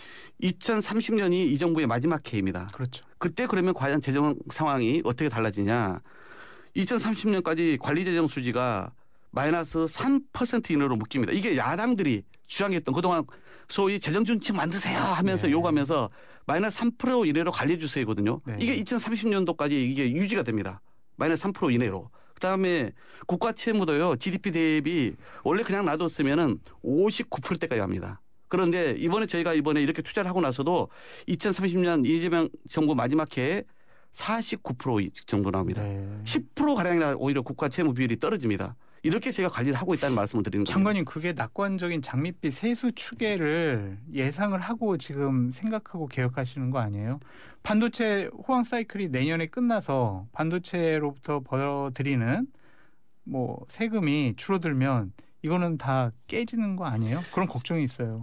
이천삼십 년이 이 정부의 마지막 해입니다. 그렇죠. 그때 그러면 과연 재정 상황이 어떻게 달라지냐. 이천삼십 년까지 관리재정 수지가 마이너스 삼 퍼센트 이내로 묶입니다. 이게 야당들이 주장했던 그동안 소위 재정준칙 만드세요 하면서 네. 요구하면서 마이너스 삼 퍼센트 이내로 관리해 주세요거든요. 네. 이게 이천삼십 년도까지 이게 유지가 됩니다. 마이너스 삼 퍼센트 이내로. 그다음에 국가 채무도요. 지디피 대비 원래 그냥 놔뒀으면은 오십구 퍼센트대까지 갑니다. 그런데 이번에 저희가 이번에 이렇게 투자를 하고 나서도 이천삼십 년 이재명 정부 마지막 해에 사십구 퍼센트 정도 나옵니다. 네. 십 퍼센트 가량이나 오히려 국가 채무 비율이 떨어집니다. 이렇게 제가 관리를 하고 있다는 말씀을 드리는 거예요. 장관님 그게 낙관적인 장밋빛 세수 추계를 예상을 하고 지금 생각하고 개혁하시는 거 아니에요? 반도체 호황 사이클이 내년에 끝나서 반도체로부터 벌어들이는 뭐 세금이 줄어들면 이거는 다 깨지는 거 아니에요? 그런 걱정이 있어요.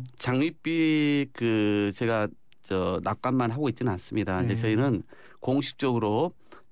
장밋빛 그 제가 저 낙관만 하고 있지는 않습니다. 네. 이제 저희는 공식적으로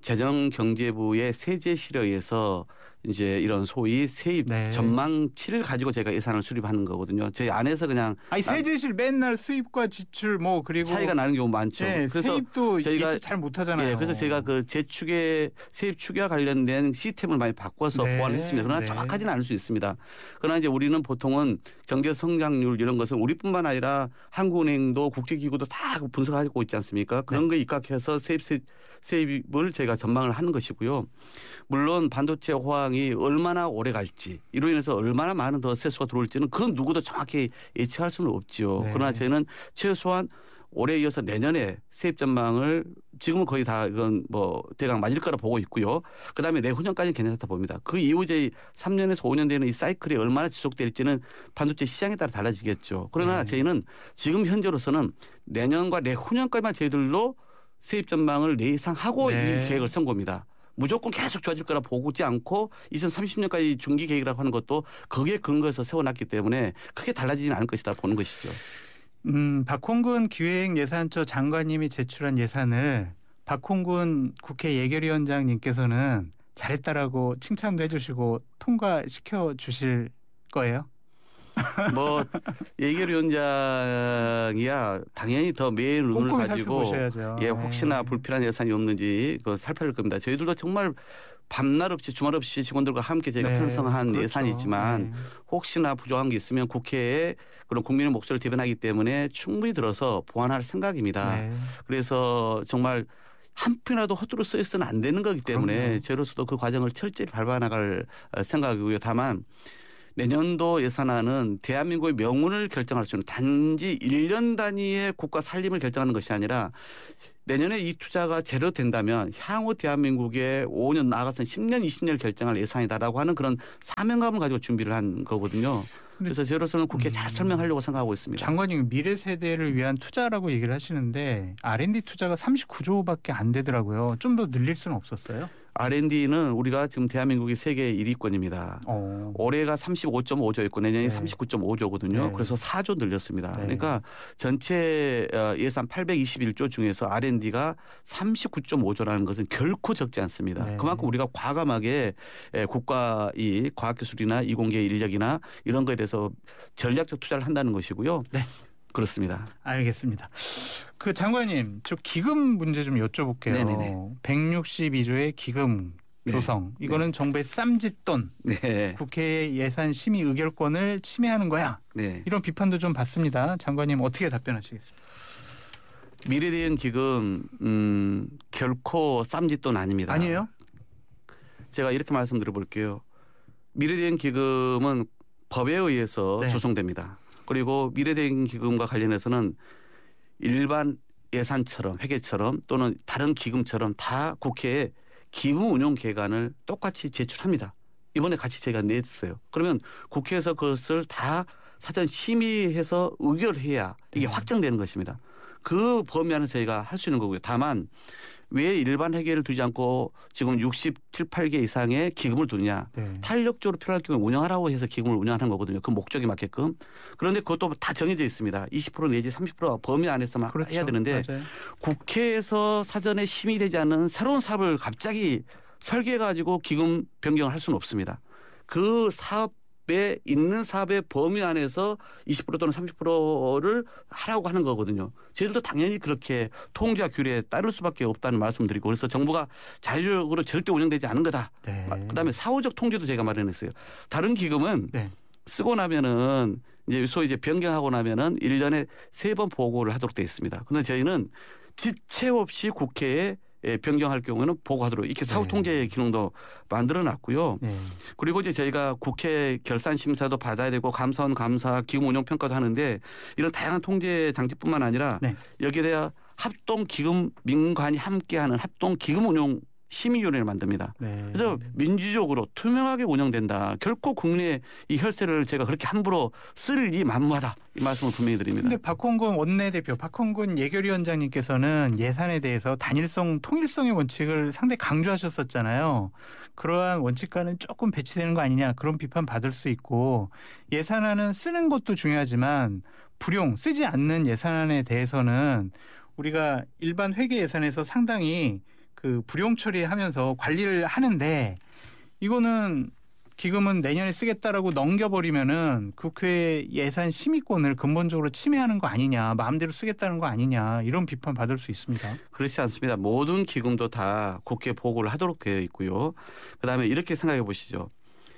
재정경제부의 세제실에 의해서 이제 이런 소위 세입 네. 전망치를 가지고 제가 예산을 수립하는 거거든요. 저희 안에서 그냥 아니 세제실 맨날 수입과 지출 뭐 그리고 차이가 나는 경우 많죠. 네, 그래서 세입도 저희가 예측 잘 못하잖아요. 예, 그래서 제가 그 재축의 세입 추계와 관련된 시스템을 많이 바꿔서 네, 보완을 했습니다. 그러나 네. 정확하지는 않을 수 있습니다. 그러나 이제 우리는 보통은 경제 성장률 이런 것은 우리뿐만 아니라 한국은행도 국제기구도 다 분석하고 있지 않습니까? 그런 네. 거에 입각해서 세입 세입을 제가 전망을 하는 것이고요. 물론 반도체 호황이 얼마나 오래 갈지 이로 인해서 얼마나 많은 더 세수가 들어올지는 그건 누구도 정확히 예측할 수는 없지요. 네. 그러나 저희는 최소한 올해 이어서 내년에 세입 전망을 지금은 거의 다 이건 뭐 대강 맞을 거라 보고 있고요. 그다음에 내후년까지는 괜찮다 봅니다. 그 이후 저희 삼 년에서 오 년 되는 이 사이클이 얼마나 지속될지는 반도체 시장에 따라 달라지겠죠. 그러나 네. 저희는 지금 현재로서는 내년과 내후년까지만 저희들로 세입 전망을 예상하고 네. 이 계획을 세운 겁니다. 무조건 계속 좋아질 거라 보지 않고 이천삼십 년까지 중기 계획이라고 하는 것도 거기에 근거해서 세워놨기 때문에 크게 달라지지는 않을 것이다 보는 것이죠. 음, 박홍근 기획예산처 장관님이 제출한 예산을 박홍근 국회 예결위원장님께서는 잘했다라고 칭찬도 해주시고 통과시켜 주실 거예요? 뭐 예결위원장이야 당연히 더 매의 눈을 꼼꼼히 가지고 살펴보셔야죠. 예 혹시나 네. 불필요한 예산이 없는지 그 살펴볼 겁니다. 저희들도 정말 밤낮 없이 주말 없이 직원들과 함께 저희가 네, 편성한 그렇죠. 예산이지만 네. 혹시나 부족한 게 있으면 국회에 그런 국민의 목소리를 대변하기 때문에 충분히 들어서 보완할 생각입니다. 네. 그래서 정말 한 푼이라도 허투루 쓰여서는 안 되는 거기 때문에 그럼요. 저로서도 그 과정을 철저히 밟아나갈 생각이고요. 다만 내년도 예산안은 대한민국의 명운을 결정할 수 있는 단지 일 년 단위의 국가 살림을 결정하는 것이 아니라 내년에 이 투자가 제대로 된다면 향후 대한민국의 오 년 나아가서 십 년, 이십 년을 결정할 예산이다라고 하는 그런 사명감을 가지고 준비를 한 거거든요. 그래서 저로서는 국회에 잘 설명하려고 생각하고 있습니다. 장관님 미래 세대를 위한 투자라고 얘기를 하시는데 알 앤 디 투자가 삼십구조밖에 안 되더라고요. 좀 더 늘릴 수는 없었어요? 알 앤 디는 우리가 지금 대한민국이 세계 일 위권입니다. 어. 올해가 삼십오 점 오조였고 내년이 네. 삼십구 점 오조거든요. 네. 그래서 사조 늘렸습니다. 네. 그러니까 전체 예산 팔백이십일조 중에서 알 앤 디가 삼십구 점 오조라는 것은 결코 적지 않습니다. 네. 그만큼 우리가 과감하게 국가 이 과학기술이나 이공계 인력이나 이런 거에 대해서 전략적 투자를 한다는 것이고요. 네. 그렇습니다. 알겠습니다. 그 장관님, 저 기금 문제 좀 여쭤볼게요. 네네네. 백육십이조의 기금 네. 조성. 이거는 정부의 쌈짓돈. 네. 국회 예산 심의 의결권을 침해하는 거야. 네. 이런 비판도 좀 받습니다. 장관님 어떻게 답변하시겠습니까? 미래대응 기금 음, 결코 쌈짓돈 아닙니다. 아니에요? 제가 이렇게 말씀드려 볼게요. 미래대응 기금은 법에 의해서 네. 조성됩니다. 그리고 미래대응 기금과 관련해서는 일반 예산처럼 회계처럼 또는 다른 기금처럼 다 국회에 기금 운용 계획안을 똑같이 제출합니다. 이번에 같이 제가 냈어요. 그러면 국회에서 그것을 다 사전 심의해서 의결해야 이게 네. 확정되는 것입니다. 그 범위 안에서 저희가 할 수 있는 거고요. 다만 왜 일반 회계를 두지 않고 지금 육십칠, 팔 개 이상의 기금을 두느냐. 네. 탄력적으로 필요할 경우에 운영하라고 해서 기금을 운영하는 거거든요. 그 목적에 맞게끔. 그런데 그것도 다 정해져 있습니다. 이십 퍼센트 내지 삼십 퍼센트 범위 안에서만 그렇죠. 해야 되는데 맞아요. 국회에서 사전에 심의되지 않은 새로운 사업을 갑자기 설계해가지고 기금 변경을 할 수는 없습니다. 그 사업에 있는 사업의 범위 안에서 이십 퍼센트 또는 삼십 퍼센트를 하라고 하는 거거든요. 저희들도 당연히 그렇게 통제와 규례에 따를 수밖에 없다는 말씀드리고 그래서 정부가 자율적으로 절대 운영되지 않은 거다. 네. 그다음에 사후적 통제도 제가 마련했어요. 다른 기금은 네. 쓰고 나면은 이제 소위 이제 변경하고 나면은 일 년에 세 번 보고를 하도록 되어 있습니다. 그런데 저희는 지체 없이 국회에 변경할 경우에는 보고하도록 이렇게 사후 네. 통제 기능도 만들어 놨고요. 네. 그리고 이제 저희가 국회 결산 심사도 받아야 되고 감사원 감사 기금 운용 평가도 하는데 이런 다양한 통제 장치뿐만 아니라 네. 여기에 대한 합동 기금 민관이 함께하는 합동 기금 운용 심의위원회를 만듭니다. 네. 그래서 민주적으로 투명하게 운영된다. 결코 국민의 이 혈세를 제가 그렇게 함부로 쓸 일이 만무하다. 이 말씀을 분명히 드립니다. 근데 박홍근 원내대표, 박홍근 예결위원장님께서는 예산에 대해서 단일성, 통일성의 원칙을 상당히 강조하셨었잖아요. 그러한 원칙과는 조금 배치되는 거 아니냐 그런 비판 받을 수 있고 예산안은 쓰는 것도 중요하지만 불용, 쓰지 않는 예산안에 대해서는 우리가 일반 회계 예산에서 상당히 그 불용 처리하면서 관리를 하는데 이거는 기금은 내년에 쓰겠다라고 넘겨버리면은 국회 예산 심의권을 근본적으로 침해하는 거 아니냐, 마음대로 쓰겠다는 거 아니냐 이런 비판 받을 수 있습니다. 그렇지 않습니다. 모든 기금도 다 국회 보고를 하도록 되어 있고요. 그다음에 이렇게 생각해 보시죠.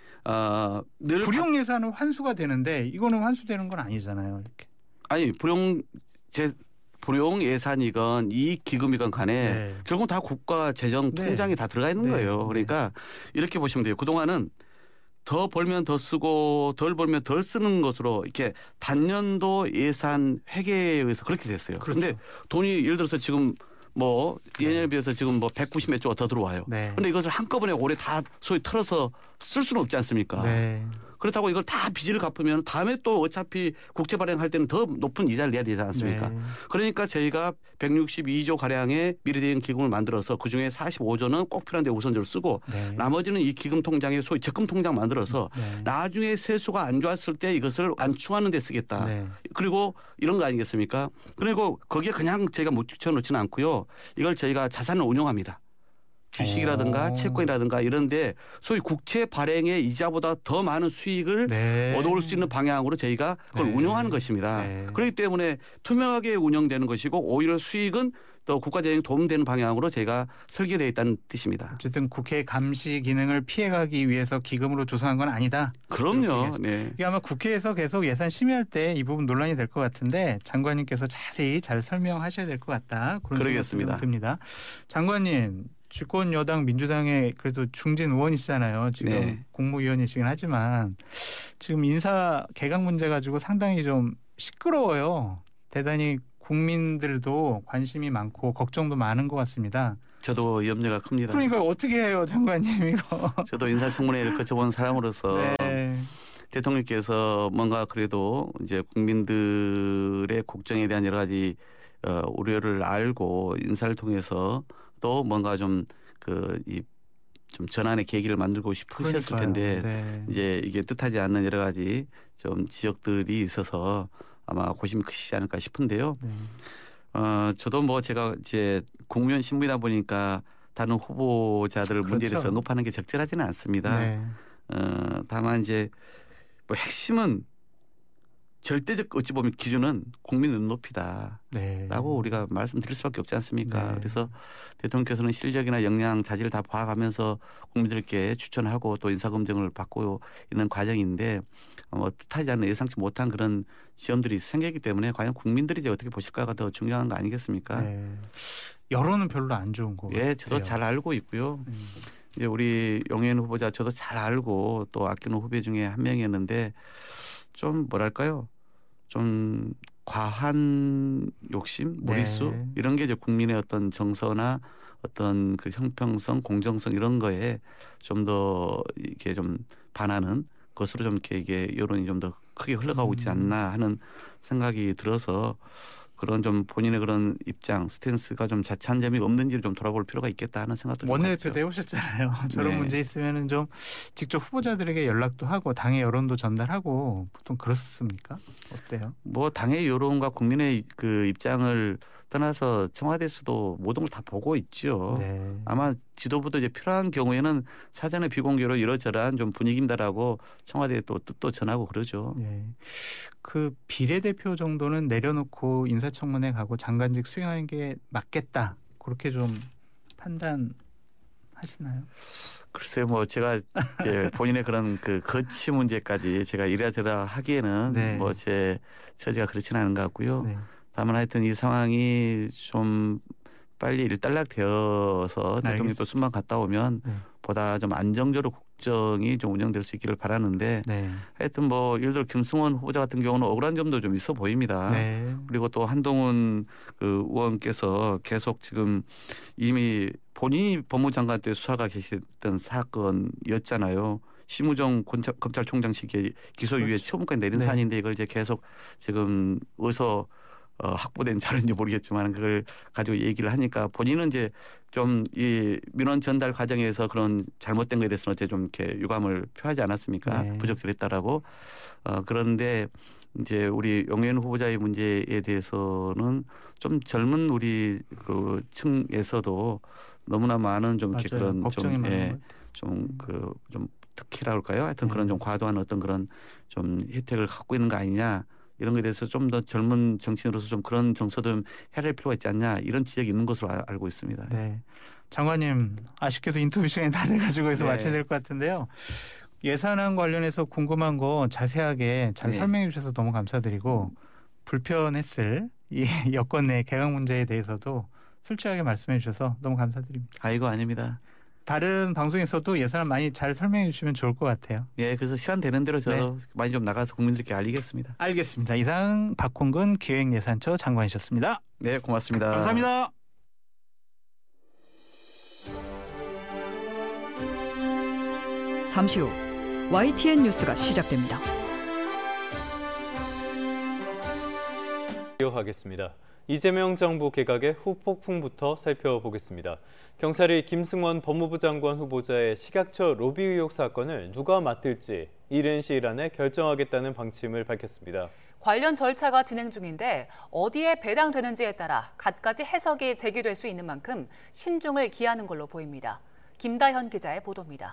어, 늘 불용 예산은 환수가 되는데 이거는 환수되는 건 아니잖아요. 이렇게. 아니 불용 제 불용 예산이건 이 기금이건 간에 네. 결국 다 국가 재정 네. 통장에 다 들어가 있는 네. 거예요. 그러니까 이렇게 보시면 돼요. 그동안은 더 벌면 더 쓰고 덜 벌면 덜 쓰는 것으로 이렇게 단년도 예산 회계에 의해서 그렇게 됐어요. 그런데 그렇죠. 돈이 예를 들어서 지금 뭐 예년에 비해서 지금 뭐 백구십 몇 조가 더 들어와요. 네. 그런데 이것을 한꺼번에 올해 다 소위 털어서 쓸 수는 없지 않습니까? 네. 그렇다고 이걸 다 빚을 갚으면 다음에 또 어차피 국채 발행할 때는 더 높은 이자를 내야 되지 않습니까? 네. 그러니까 저희가 백육십이조 가량의 미래대응 기금을 만들어서 그중에 사십오조는 꼭 필요한 데 우선적으로 쓰고 네. 나머지는 이 기금 통장에 소위 적금 통장 만들어서 네. 나중에 세수가 안 좋았을 때 이것을 완충하는 데 쓰겠다. 네. 그리고 이런 거 아니겠습니까? 그리고 거기에 그냥 저희가 묻혀 놓지는 않고요. 이걸 저희가 자산을 운용합니다. 주식이라든가 오. 채권이라든가 이런 데 소위 국채 발행의 이자보다 더 많은 수익을 네. 얻어올 수 있는 방향으로 저희가 그걸 네. 운용하는 것입니다. 네. 그렇기 때문에 투명하게 운영되는 것이고 오히려 수익은 또 국가재정에 도움되는 방향으로 저희가 설계되어 있다는 뜻입니다. 어쨌든 국회 감시 기능을 피해가기 위해서 기금으로 조성한 건 아니다. 그럼요. 네. 이게 아마 국회에서 계속 예산 심의할 때 이 부분 논란이 될 것 같은데 장관님께서 자세히 잘 설명하셔야 될 것 같다. 그런 그러겠습니다. 생각이 듭니다. 장관님. 집권 여당 민주당의 그래도 중진 의원이시잖아요. 지금 네. 국무위원이시긴 하지만 지금 인사 개각 문제 가지고 상당히 좀 시끄러워요. 대단히 국민들도 관심이 많고 걱정도 많은 것 같습니다. 저도 염려가 큽니다. 그러니까 어떻게 해요, 장관님 이거. 저도 인사청문회를 거쳐본 사람으로서 네. 대통령께서 뭔가 그래도 이제 국민들의 걱정에 대한 여러 가지 어, 우려를 알고 인사를 통해서 또 뭔가 좀 그 이 좀 전환의 계기를 만들고 싶으셨을 그러니까요. 텐데 네. 이제 이게 뜻하지 않는 여러 가지 좀 지적들이 있어서 아마 고심이 크시지 않을까 싶은데요. 네. 어 저도 뭐 제가 이제 국무위원 신부이다 보니까 다른 후보자들 그렇죠. 문제에 대해서 언급하는 게 적절하지는 않습니다. 네. 어 다만 이제 뭐 핵심은 절대적 어찌 보면 기준은 국민 눈높이다. 네. 라고 우리가 말씀드릴 수밖에 없지 않습니까? 네. 그래서 대통령께서는 실력이나 역량, 자질을 다 봐가면서 국민들께 추천하고 또 인사검증을 받고 있는 과정인데 어, 뜻하지 않은 예상치 못한 그런 시험들이 생기기 때문에 과연 국민들이 이제 어떻게 보실까가 더 중요한 거 아니겠습니까? 네. 여론은 별로 안 좋은 거 같아요. 예, 저도 잘 알고 있고요. 음. 이제 우리 용해인 후보자 저도 잘 알고 또 아끼는 후배 중에 한 명이었는데 좀 뭐랄까요? 좀 과한 욕심, 무리수 네. 이런 게 이제 국민의 어떤 정서나 어떤 그 형평성, 공정성 이런 거에 좀 더 이렇게 좀 반하는 것으로 좀 이렇게 이게 여론이 좀 더 크게 흘러가고 있지 않나 하는 생각이 들어서 그런 좀 본인의 그런 입장, 스탠스가 좀 자찬 점이 없는지를 좀 돌아볼 필요가 있겠다 하는 생각도 좀 원내대표도 갖죠. 해보셨잖아요. 저런 네. 문제 있으면은 좀 직접 후보자들에게 연락도 하고 당의 여론도 전달하고 보통 그렇습니까? 어때요? 뭐 당의 여론과 국민의 그 입장을 떠나서 청와대에서도 모든 걸 다 보고 있죠. 네. 아마 지도부도 이제 필요한 경우에는 사전에 비공개로 이러저러한 좀 분위기입니다라고 청와대에 또 뜻도 전하고 그러죠. 예. 그 비례대표 정도는 내려놓고 인사청문회 가고 장관직 수행하는 게 맞겠다. 그렇게 좀 판단하시나요? 글쎄요, 뭐 제가 이제 본인의 그런 그 거치 문제까지 제가 이래저래 하기에는 네. 뭐 제 처지가 그렇지는 않은 것 같고요. 네. 다만 하여튼 이 상황이 좀 빨리 일단락되어서 대통령이 또 순방 갔다 오면 네. 보다 좀 안정적으로 국정이 좀 운영될 수 있기를 바라는데 네. 하여튼 뭐 예를 들어 김승원 후보자 같은 경우는 억울한 점도 좀 있어 보입니다. 네. 그리고 또 한동훈 그 의원께서 계속 지금 이미 본인이 법무장관 때 수사가 계셨던 사건이었잖아요. 심우정 검찰총장 시기에 기소유예 그렇죠. 처분까지 내린 네. 사안인데 이걸 이제 계속 지금 어디서 어, 확보된 자료인지 모르겠지만 그걸 가지고 얘기를 하니까 본인은 이제 좀 이 민원 전달 과정에서 그런 잘못된 것에 대해서는 어째 좀 이렇게 유감을 표하지 않았습니까? 네. 부적절했다라고. 어, 그런데 이제 우리 용해인 후보자의 문제에 대해서는 좀 젊은 우리 그 층에서도 너무나 많은 좀 이렇게 맞아요. 그런 걱정이 좀 많은 예, 것 좀 그 좀 특혜라 할까요? 하여튼 네. 그런 좀 과도한 어떤 그런 좀 혜택을 갖고 있는 거 아니냐. 이런 것에 대해서 좀 더 젊은 정치인으로서 좀 그런 정서도 좀 해야 할 필요가 있지 않냐 이런 지적이 있는 것으로 아, 알고 있습니다. 네. 장관님 아쉽게도 인터뷰 시간이 다 돼가지고 해서 네. 마쳐야 될 것 같은데요. 예산안 관련해서 궁금한 거 자세하게 잘 네. 설명해 주셔서 너무 감사드리고 불편했을 이 여권 내 개각 문제에 대해서도 솔직하게 말씀해 주셔서 너무 감사드립니다. 아이고 아닙니다. 다른 방송에서도 예산안 많이 잘 설명해 주시면 좋을 것 같아요. 예, 그래서 시간 되는 대로 저도 많이 좀 나가서 국민들께 알리겠습니다. 알겠습니다. 이상 박홍근 기획예산처 장관이셨습니다. 네, 고맙습니다. 감사합니다. 잠시 후 와이티엔 뉴스가 시작됩니다. 이어가겠습니다. 이재명 정부 개각의 후폭풍부터 살펴보겠습니다. 경찰이 김승원 법무부 장관 후보자의 식약처 로비 의혹 사건을 누가 맡을지 이른 시일 안에 결정하겠다는 방침을 밝혔습니다. 관련 절차가 진행 중인데 어디에 배당되는지에 따라 갖가지 해석이 제기될 수 있는 만큼 신중을 기하는 걸로 보입니다. 김다현 기자의 보도입니다.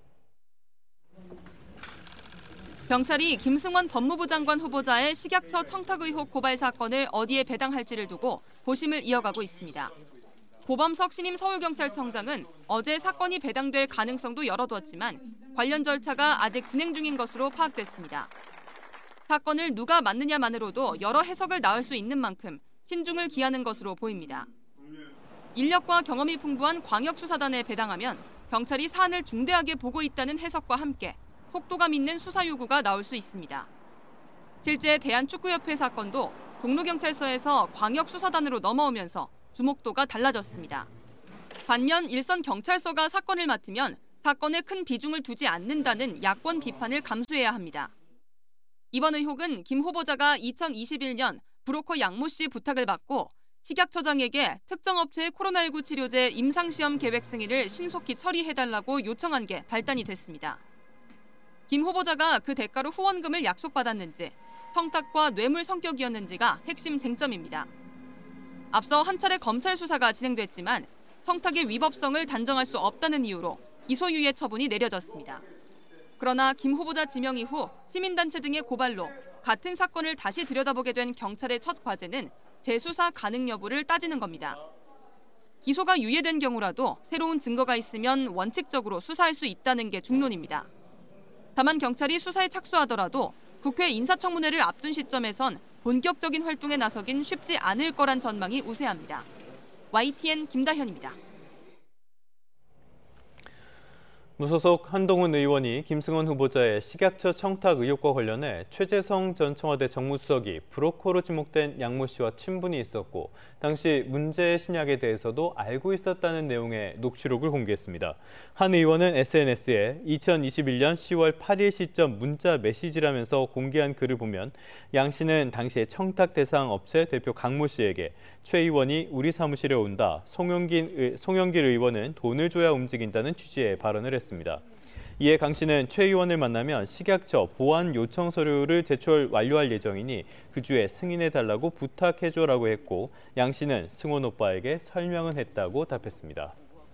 경찰이 김승원 법무부 장관 후보자의 식약처 청탁 의혹 고발 사건을 어디에 배당할지를 두고 고심을 이어가고 있습니다. 고범석 신임 서울경찰청장은 어제 사건이 배당될 가능성도 열어두었지만 관련 절차가 아직 진행 중인 것으로 파악됐습니다. 사건을 누가 맡느냐만으로도 여러 해석을 낳을 수 있는 만큼 신중을 기하는 것으로 보입니다. 인력과 경험이 풍부한 광역수사단에 배당하면 경찰이 사안을 중대하게 보고 있다는 해석과 함께 속도감 있는 수사 요구가 나올 수 있습니다. 실제 대한축구협회 사건도 종로경찰서에서 광역수사단으로 넘어오면서 주목도가 달라졌습니다. 반면 일선 경찰서가 사건을 맡으면 사건에 큰 비중을 두지 않는다는 야권 비판을 감수해야 합니다. 이번 의혹은 김 후보자가 이천이십일 년 브로커 양모 씨 부탁을 받고 식약처장에게 특정 업체의 코로나십구 치료제 임상시험 계획 승인을 신속히 처리해달라고 요청한 게 발단이 됐습니다. 김 후보자가 그 대가로 후원금을 약속받았는지 청탁과 뇌물 성격이었는지가 핵심 쟁점입니다. 앞서 한 차례 검찰 수사가 진행됐지만 청탁의 위법성을 단정할 수 없다는 이유로 기소유예 처분이 내려졌습니다. 그러나 김 후보자 지명 이후 시민단체 등의 고발로 같은 사건을 다시 들여다보게 된 경찰의 첫 과제는 재수사 가능 여부를 따지는 겁니다. 기소가 유예된 경우라도 새로운 증거가 있으면 원칙적으로 수사할 수 있다는 게 중론입니다. 다만 경찰이 수사에 착수하더라도 국회 인사청문회를 앞둔 시점에선 본격적인 활동에 나서긴 쉽지 않을 거란 전망이 우세합니다. 와이티엔 김다현입니다. 무소속 한동훈 의원이 김승원 후보자의 식약처 청탁 의혹과 관련해 최재성 전 청와대 정무수석이 브로커로 지목된 양모 씨와 친분이 있었고 당시 문제의 신약에 대해서도 알고 있었다는 내용의 녹취록을 공개했습니다. 한 의원은 에스엔에스에 이천이십일 년 시월 팔 일 시점 문자 메시지라면서 공개한 글을 보면 양 씨는 당시에 청탁 대상 업체 대표 강모 씨에게 최 의원이 우리 사무실에 온다. 송영길, 송영길 의원은 돈을 줘야 움직인다는 취지의 발언을 했습니다. 이에 강 씨는 최 의원을 만나면 식약처 보안 요청 서류를 제출 완료할 예정이니 그 주에 승인해달라고 부탁해줘라고 했고 양 씨는 승원 오빠에게 설명은 했다고 답했습니다.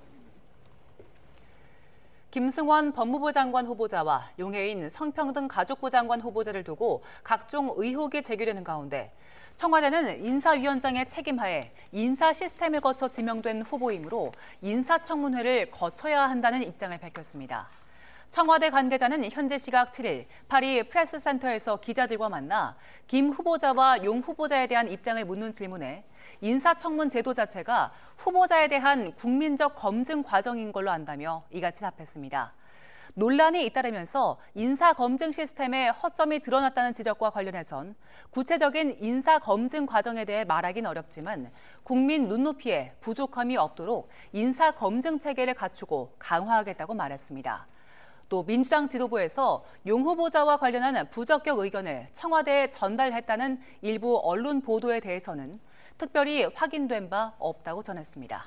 김승원 법무부 장관 후보자와 용해인 성평등 가족부 장관 후보자를 두고 각종 의혹이 제기되는 가운데 청와대는 인사위원장의 책임하에 인사 시스템을 거쳐 지명된 후보이므로 인사청문회를 거쳐야 한다는 입장을 밝혔습니다. 청와대 관계자는 현재 시각 칠 일 파리 프레스센터에서 기자들과 만나 김 후보자와 용 후보자에 대한 입장을 묻는 질문에 인사청문 제도 자체가 후보자에 대한 국민적 검증 과정인 걸로 안다며 이같이 답했습니다. 논란이 잇따르면서 인사검증 시스템에 허점이 드러났다는 지적과 관련해선 구체적인 인사검증 과정에 대해 말하긴 어렵지만 국민 눈높이에 부족함이 없도록 인사검증 체계를 갖추고 강화하겠다고 말했습니다. 또 민주당 지도부에서 용 후보자와 관련한 부적격 의견을 청와대에 전달했다는 일부 언론 보도에 대해서는 특별히 확인된 바 없다고 전했습니다.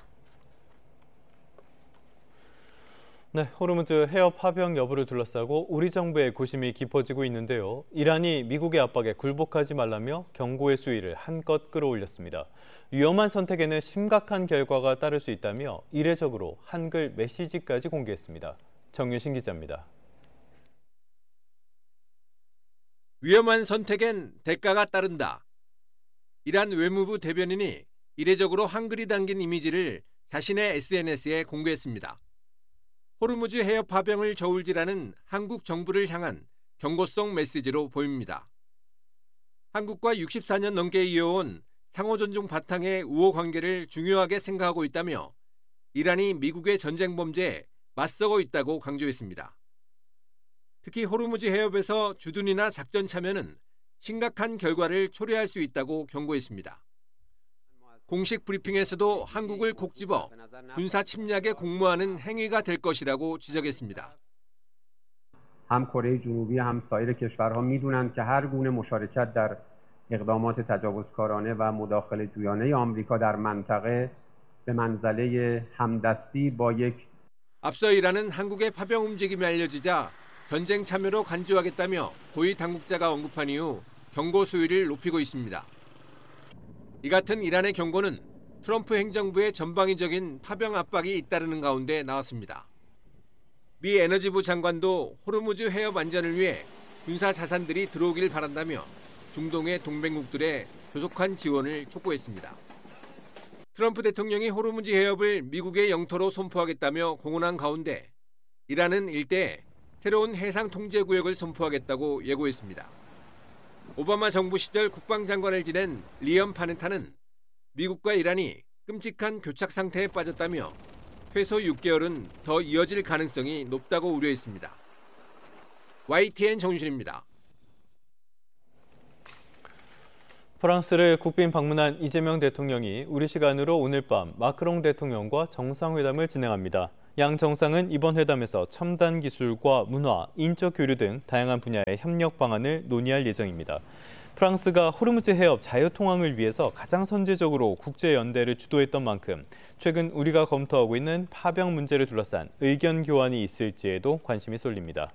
네, 호르무즈 해협 파병 여부를 둘러싸고 우리 정부의 고심이 깊어지고 있는데요. 이란이 미국의 압박에 굴복하지 말라며 경고의 수위를 한껏 끌어올렸습니다. 위험한 선택에는 심각한 결과가 따를 수 있다며 이례적으로 한글 메시지까지 공개했습니다. 정윤신 기자입니다. 위험한 선택엔 대가가 따른다. 이란 외무부 대변인이 이례적으로 한글이 담긴 이미지를 자신의 에스엔에스에 공개했습니다. 호르무즈 해협 파병을 저울질하는 한국 정부를 향한 경고성 메시지로 보입니다. 한국과 육십사 년 넘게 이어온 상호 존중 바탕의 우호 관계를 중요하게 생각하고 있다며 이란이 미국의 전쟁 범죄에 맞서고 있다고 강조했습니다. 특히 호르무즈 해협에서 주둔이나 작전 참여는 심각한 결과를 초래할 수 있다고 경고했습니다. 공식 브리핑에서도 한국을 콕 집어 군사 침략에 공모하는 행위가 될 것이라고 지적했습니다. هم کره جنوبی هم سایر کشورها میدونند که هر گونه مشارکت در اقدامات تجاوزکارانه و مداخله جویانه آمریکا در منطقه به منزله همدستی با یک 앞서 이란은 한국의 파병 움직임이 알려지자 전쟁 참여로 간주하겠다며 고위 당국자가 언급한 이후 경고 수위를 높이고 있습니다. 이 같은 이란의 경고는 트럼프 행정부의 전방위적인 파병 압박이 잇따르는 가운데 나왔습니다. 미 에너지부 장관도 호르무즈 해협 안전을 위해 군사 자산들이 들어오길 바란다며 중동의 동맹국들의 조속한 지원을 촉구했습니다. 트럼프 대통령이 호르무즈 해협을 미국의 영토로 선포하겠다며 공언한 가운데 이란은 일대에 새로운 해상 통제 구역을 선포하겠다고 예고했습니다. 오바마 정부 시절 국방장관을 지낸 리엄 파넨타는 미국과 이란이 끔찍한 교착 상태에 빠졌다며 최소 육 개월은 더 이어질 가능성이 높다고 우려했습니다. 와이티엔 정준입니다. 프랑스를 국빈 방문한 이재명 대통령이 우리 시간으로 오늘 밤 마크롱 대통령과 정상회담을 진행합니다. 양 정상은 이번 회담에서 첨단 기술과 문화, 인적 교류 등 다양한 분야의 협력 방안을 논의할 예정입니다. 프랑스가 호르무즈 해협 자유통항을 위해서 가장 선제적으로 국제연대를 주도했던 만큼 최근 우리가 검토하고 있는 파병 문제를 둘러싼 의견 교환이 있을지에도 관심이 쏠립니다.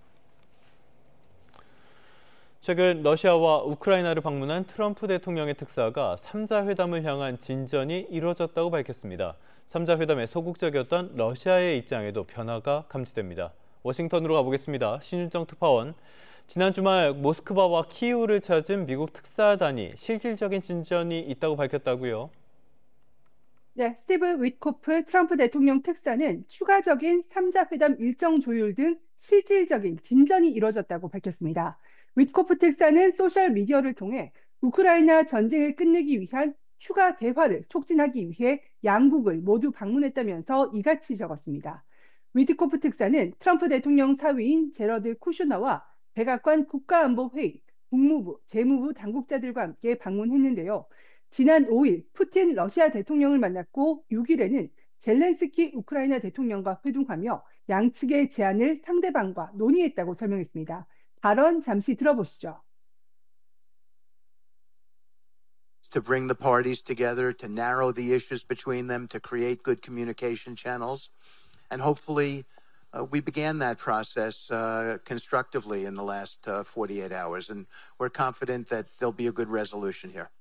최근 러시아와 우크라이나를 방문한 트럼프 대통령의 특사가 삼자 회담을 향한 진전이 이루어졌다고 밝혔습니다. 삼자 회담에 소극적이었던 러시아의 입장에도 변화가 감지됩니다. 워싱턴으로 가보겠습니다. 신윤정 특파원. 지난 주말 모스크바와 키이우를 찾은 미국 특사단이 실질적인 진전이 있다고 밝혔다고요? 네, 스티브 위트코프 트럼프 대통령 특사는 추가적인 삼자 회담 일정 조율 등 실질적인 진전이 이루어졌다고 밝혔습니다. 위트코프 특사는 소셜미디어를 통해 우크라이나 전쟁을 끝내기 위한 추가 대화를 촉진하기 위해 양국을 모두 방문했다면서 이같이 적었습니다. 위트코프 특사는 트럼프 대통령 사위인 제러드 쿠슈너와 백악관 국가안보회의, 국무부, 재무부 당국자들과 함께 방문했는데요. 지난 오일 푸틴 러시아 대통령을 만났고 육 일에는 젤렌스키 우크라이나 대통령과 회동하며 양측의 제안을 상대방과 논의했다고 설명했습니다. 발언 잠시 들어보시죠. To bring the parties together, to narrow the issues between them, to create good communication channels. And hopefully uh, we began that process uh, constructively in the last uh, forty-eight hours. And we're confident that there'll be a good resolution here.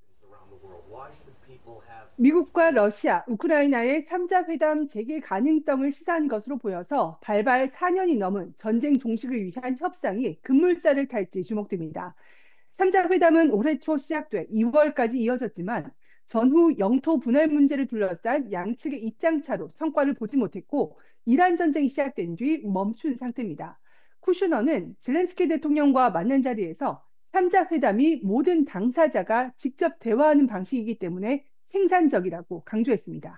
미국과 러시아, 우크라이나의 삼자 회담 재개 가능성을 시사한 것으로 보여서 발발 사 년이 넘은 전쟁 종식을 위한 협상이 급물살을 탈지 주목됩니다. 삼자 회담은 올해 초 시작돼 이월까지 이어졌지만 전후 영토 분할 문제를 둘러싼 양측의 입장차로 성과를 보지 못했고 이란 전쟁이 시작된 뒤 멈춘 상태입니다. 쿠슈너는 젤렌스키 대통령과 만난 자리에서 삼자 회담이 모든 당사자가 직접 대화하는 방식이기 때문에 생산적이라고 강조했습니다.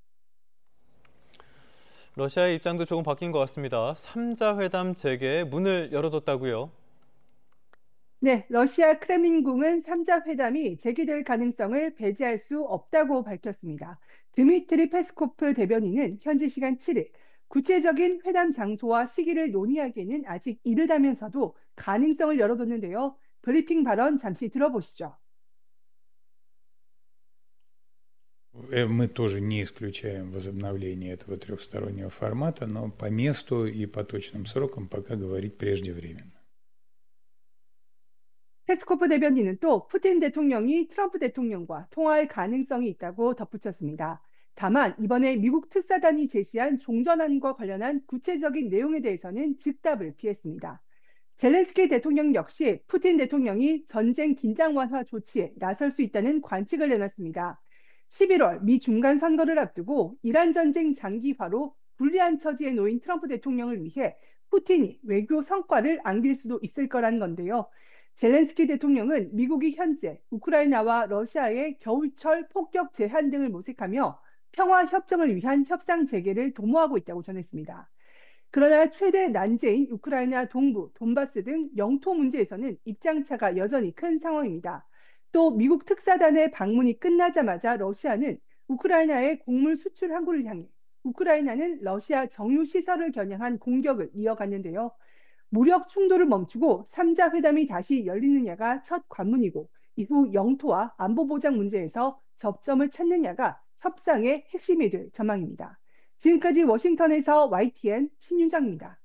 러시아의 입장도 조금 바뀐 것 같습니다. 삼자 회담 재개에 문을 열어뒀다고요? 네, 러시아 크렘린궁은 삼자 회담이 재개될 가능성을 배제할 수 없다고 밝혔습니다. 드미트리 페스코프 대변인은 현지 시간 칠 일 구체적인 회담 장소와 시기를 논의하기에는 아직 이르다면서도 가능성을 열어뒀는데요. 브리핑 발언 잠시 들어보시죠. Мы тоже не исключаем возобновление этого трехстороннего формата, но по месту и по точным срокам пока говорить преждевременно. 페스코프 대변인은 또 푸틴 대통령이 트럼프 대통령과 통화할 가능성이 있다고 덧붙였습니다. 다만 이번에 미국 특사단이 제시한 종전안과 관련한 구체적인 내용에 대해서는 즉답을 피했습니다. 젤렌스키 대통령 역시 푸틴 대통령이 전쟁 긴장 완화 조치에 나설 수 있다는 관측을 내놨습니다. 십일월 미 중간 선거를 앞두고 이란 전쟁 장기화로 불리한 처지에 놓인 트럼프 대통령을 위해 푸틴이 외교 성과를 안길 수도 있을 거란 건데요. 젤렌스키 대통령은 미국이 현재 우크라이나와 러시아의 겨울철 폭격 제한 등을 모색하며 평화 협정을 위한 협상 재개를 도모하고 있다고 전했습니다. 그러나 최대 난제인 우크라이나 동부, 돈바스 등 영토 문제에서는 입장차가 여전히 큰 상황입니다. 또 미국 특사단의 방문이 끝나자마자 러시아는 우크라이나의 곡물 수출 항구를 향해 우크라이나는 러시아 정유 시설을 겨냥한 공격을 이어갔는데요. 무력 충돌을 멈추고 삼자 회담이 다시 열리느냐가 첫 관문이고 이후 영토와 안보 보장 문제에서 접점을 찾느냐가 협상의 핵심이 될 전망입니다. 지금까지 워싱턴에서 와이티엔 신윤정입니다.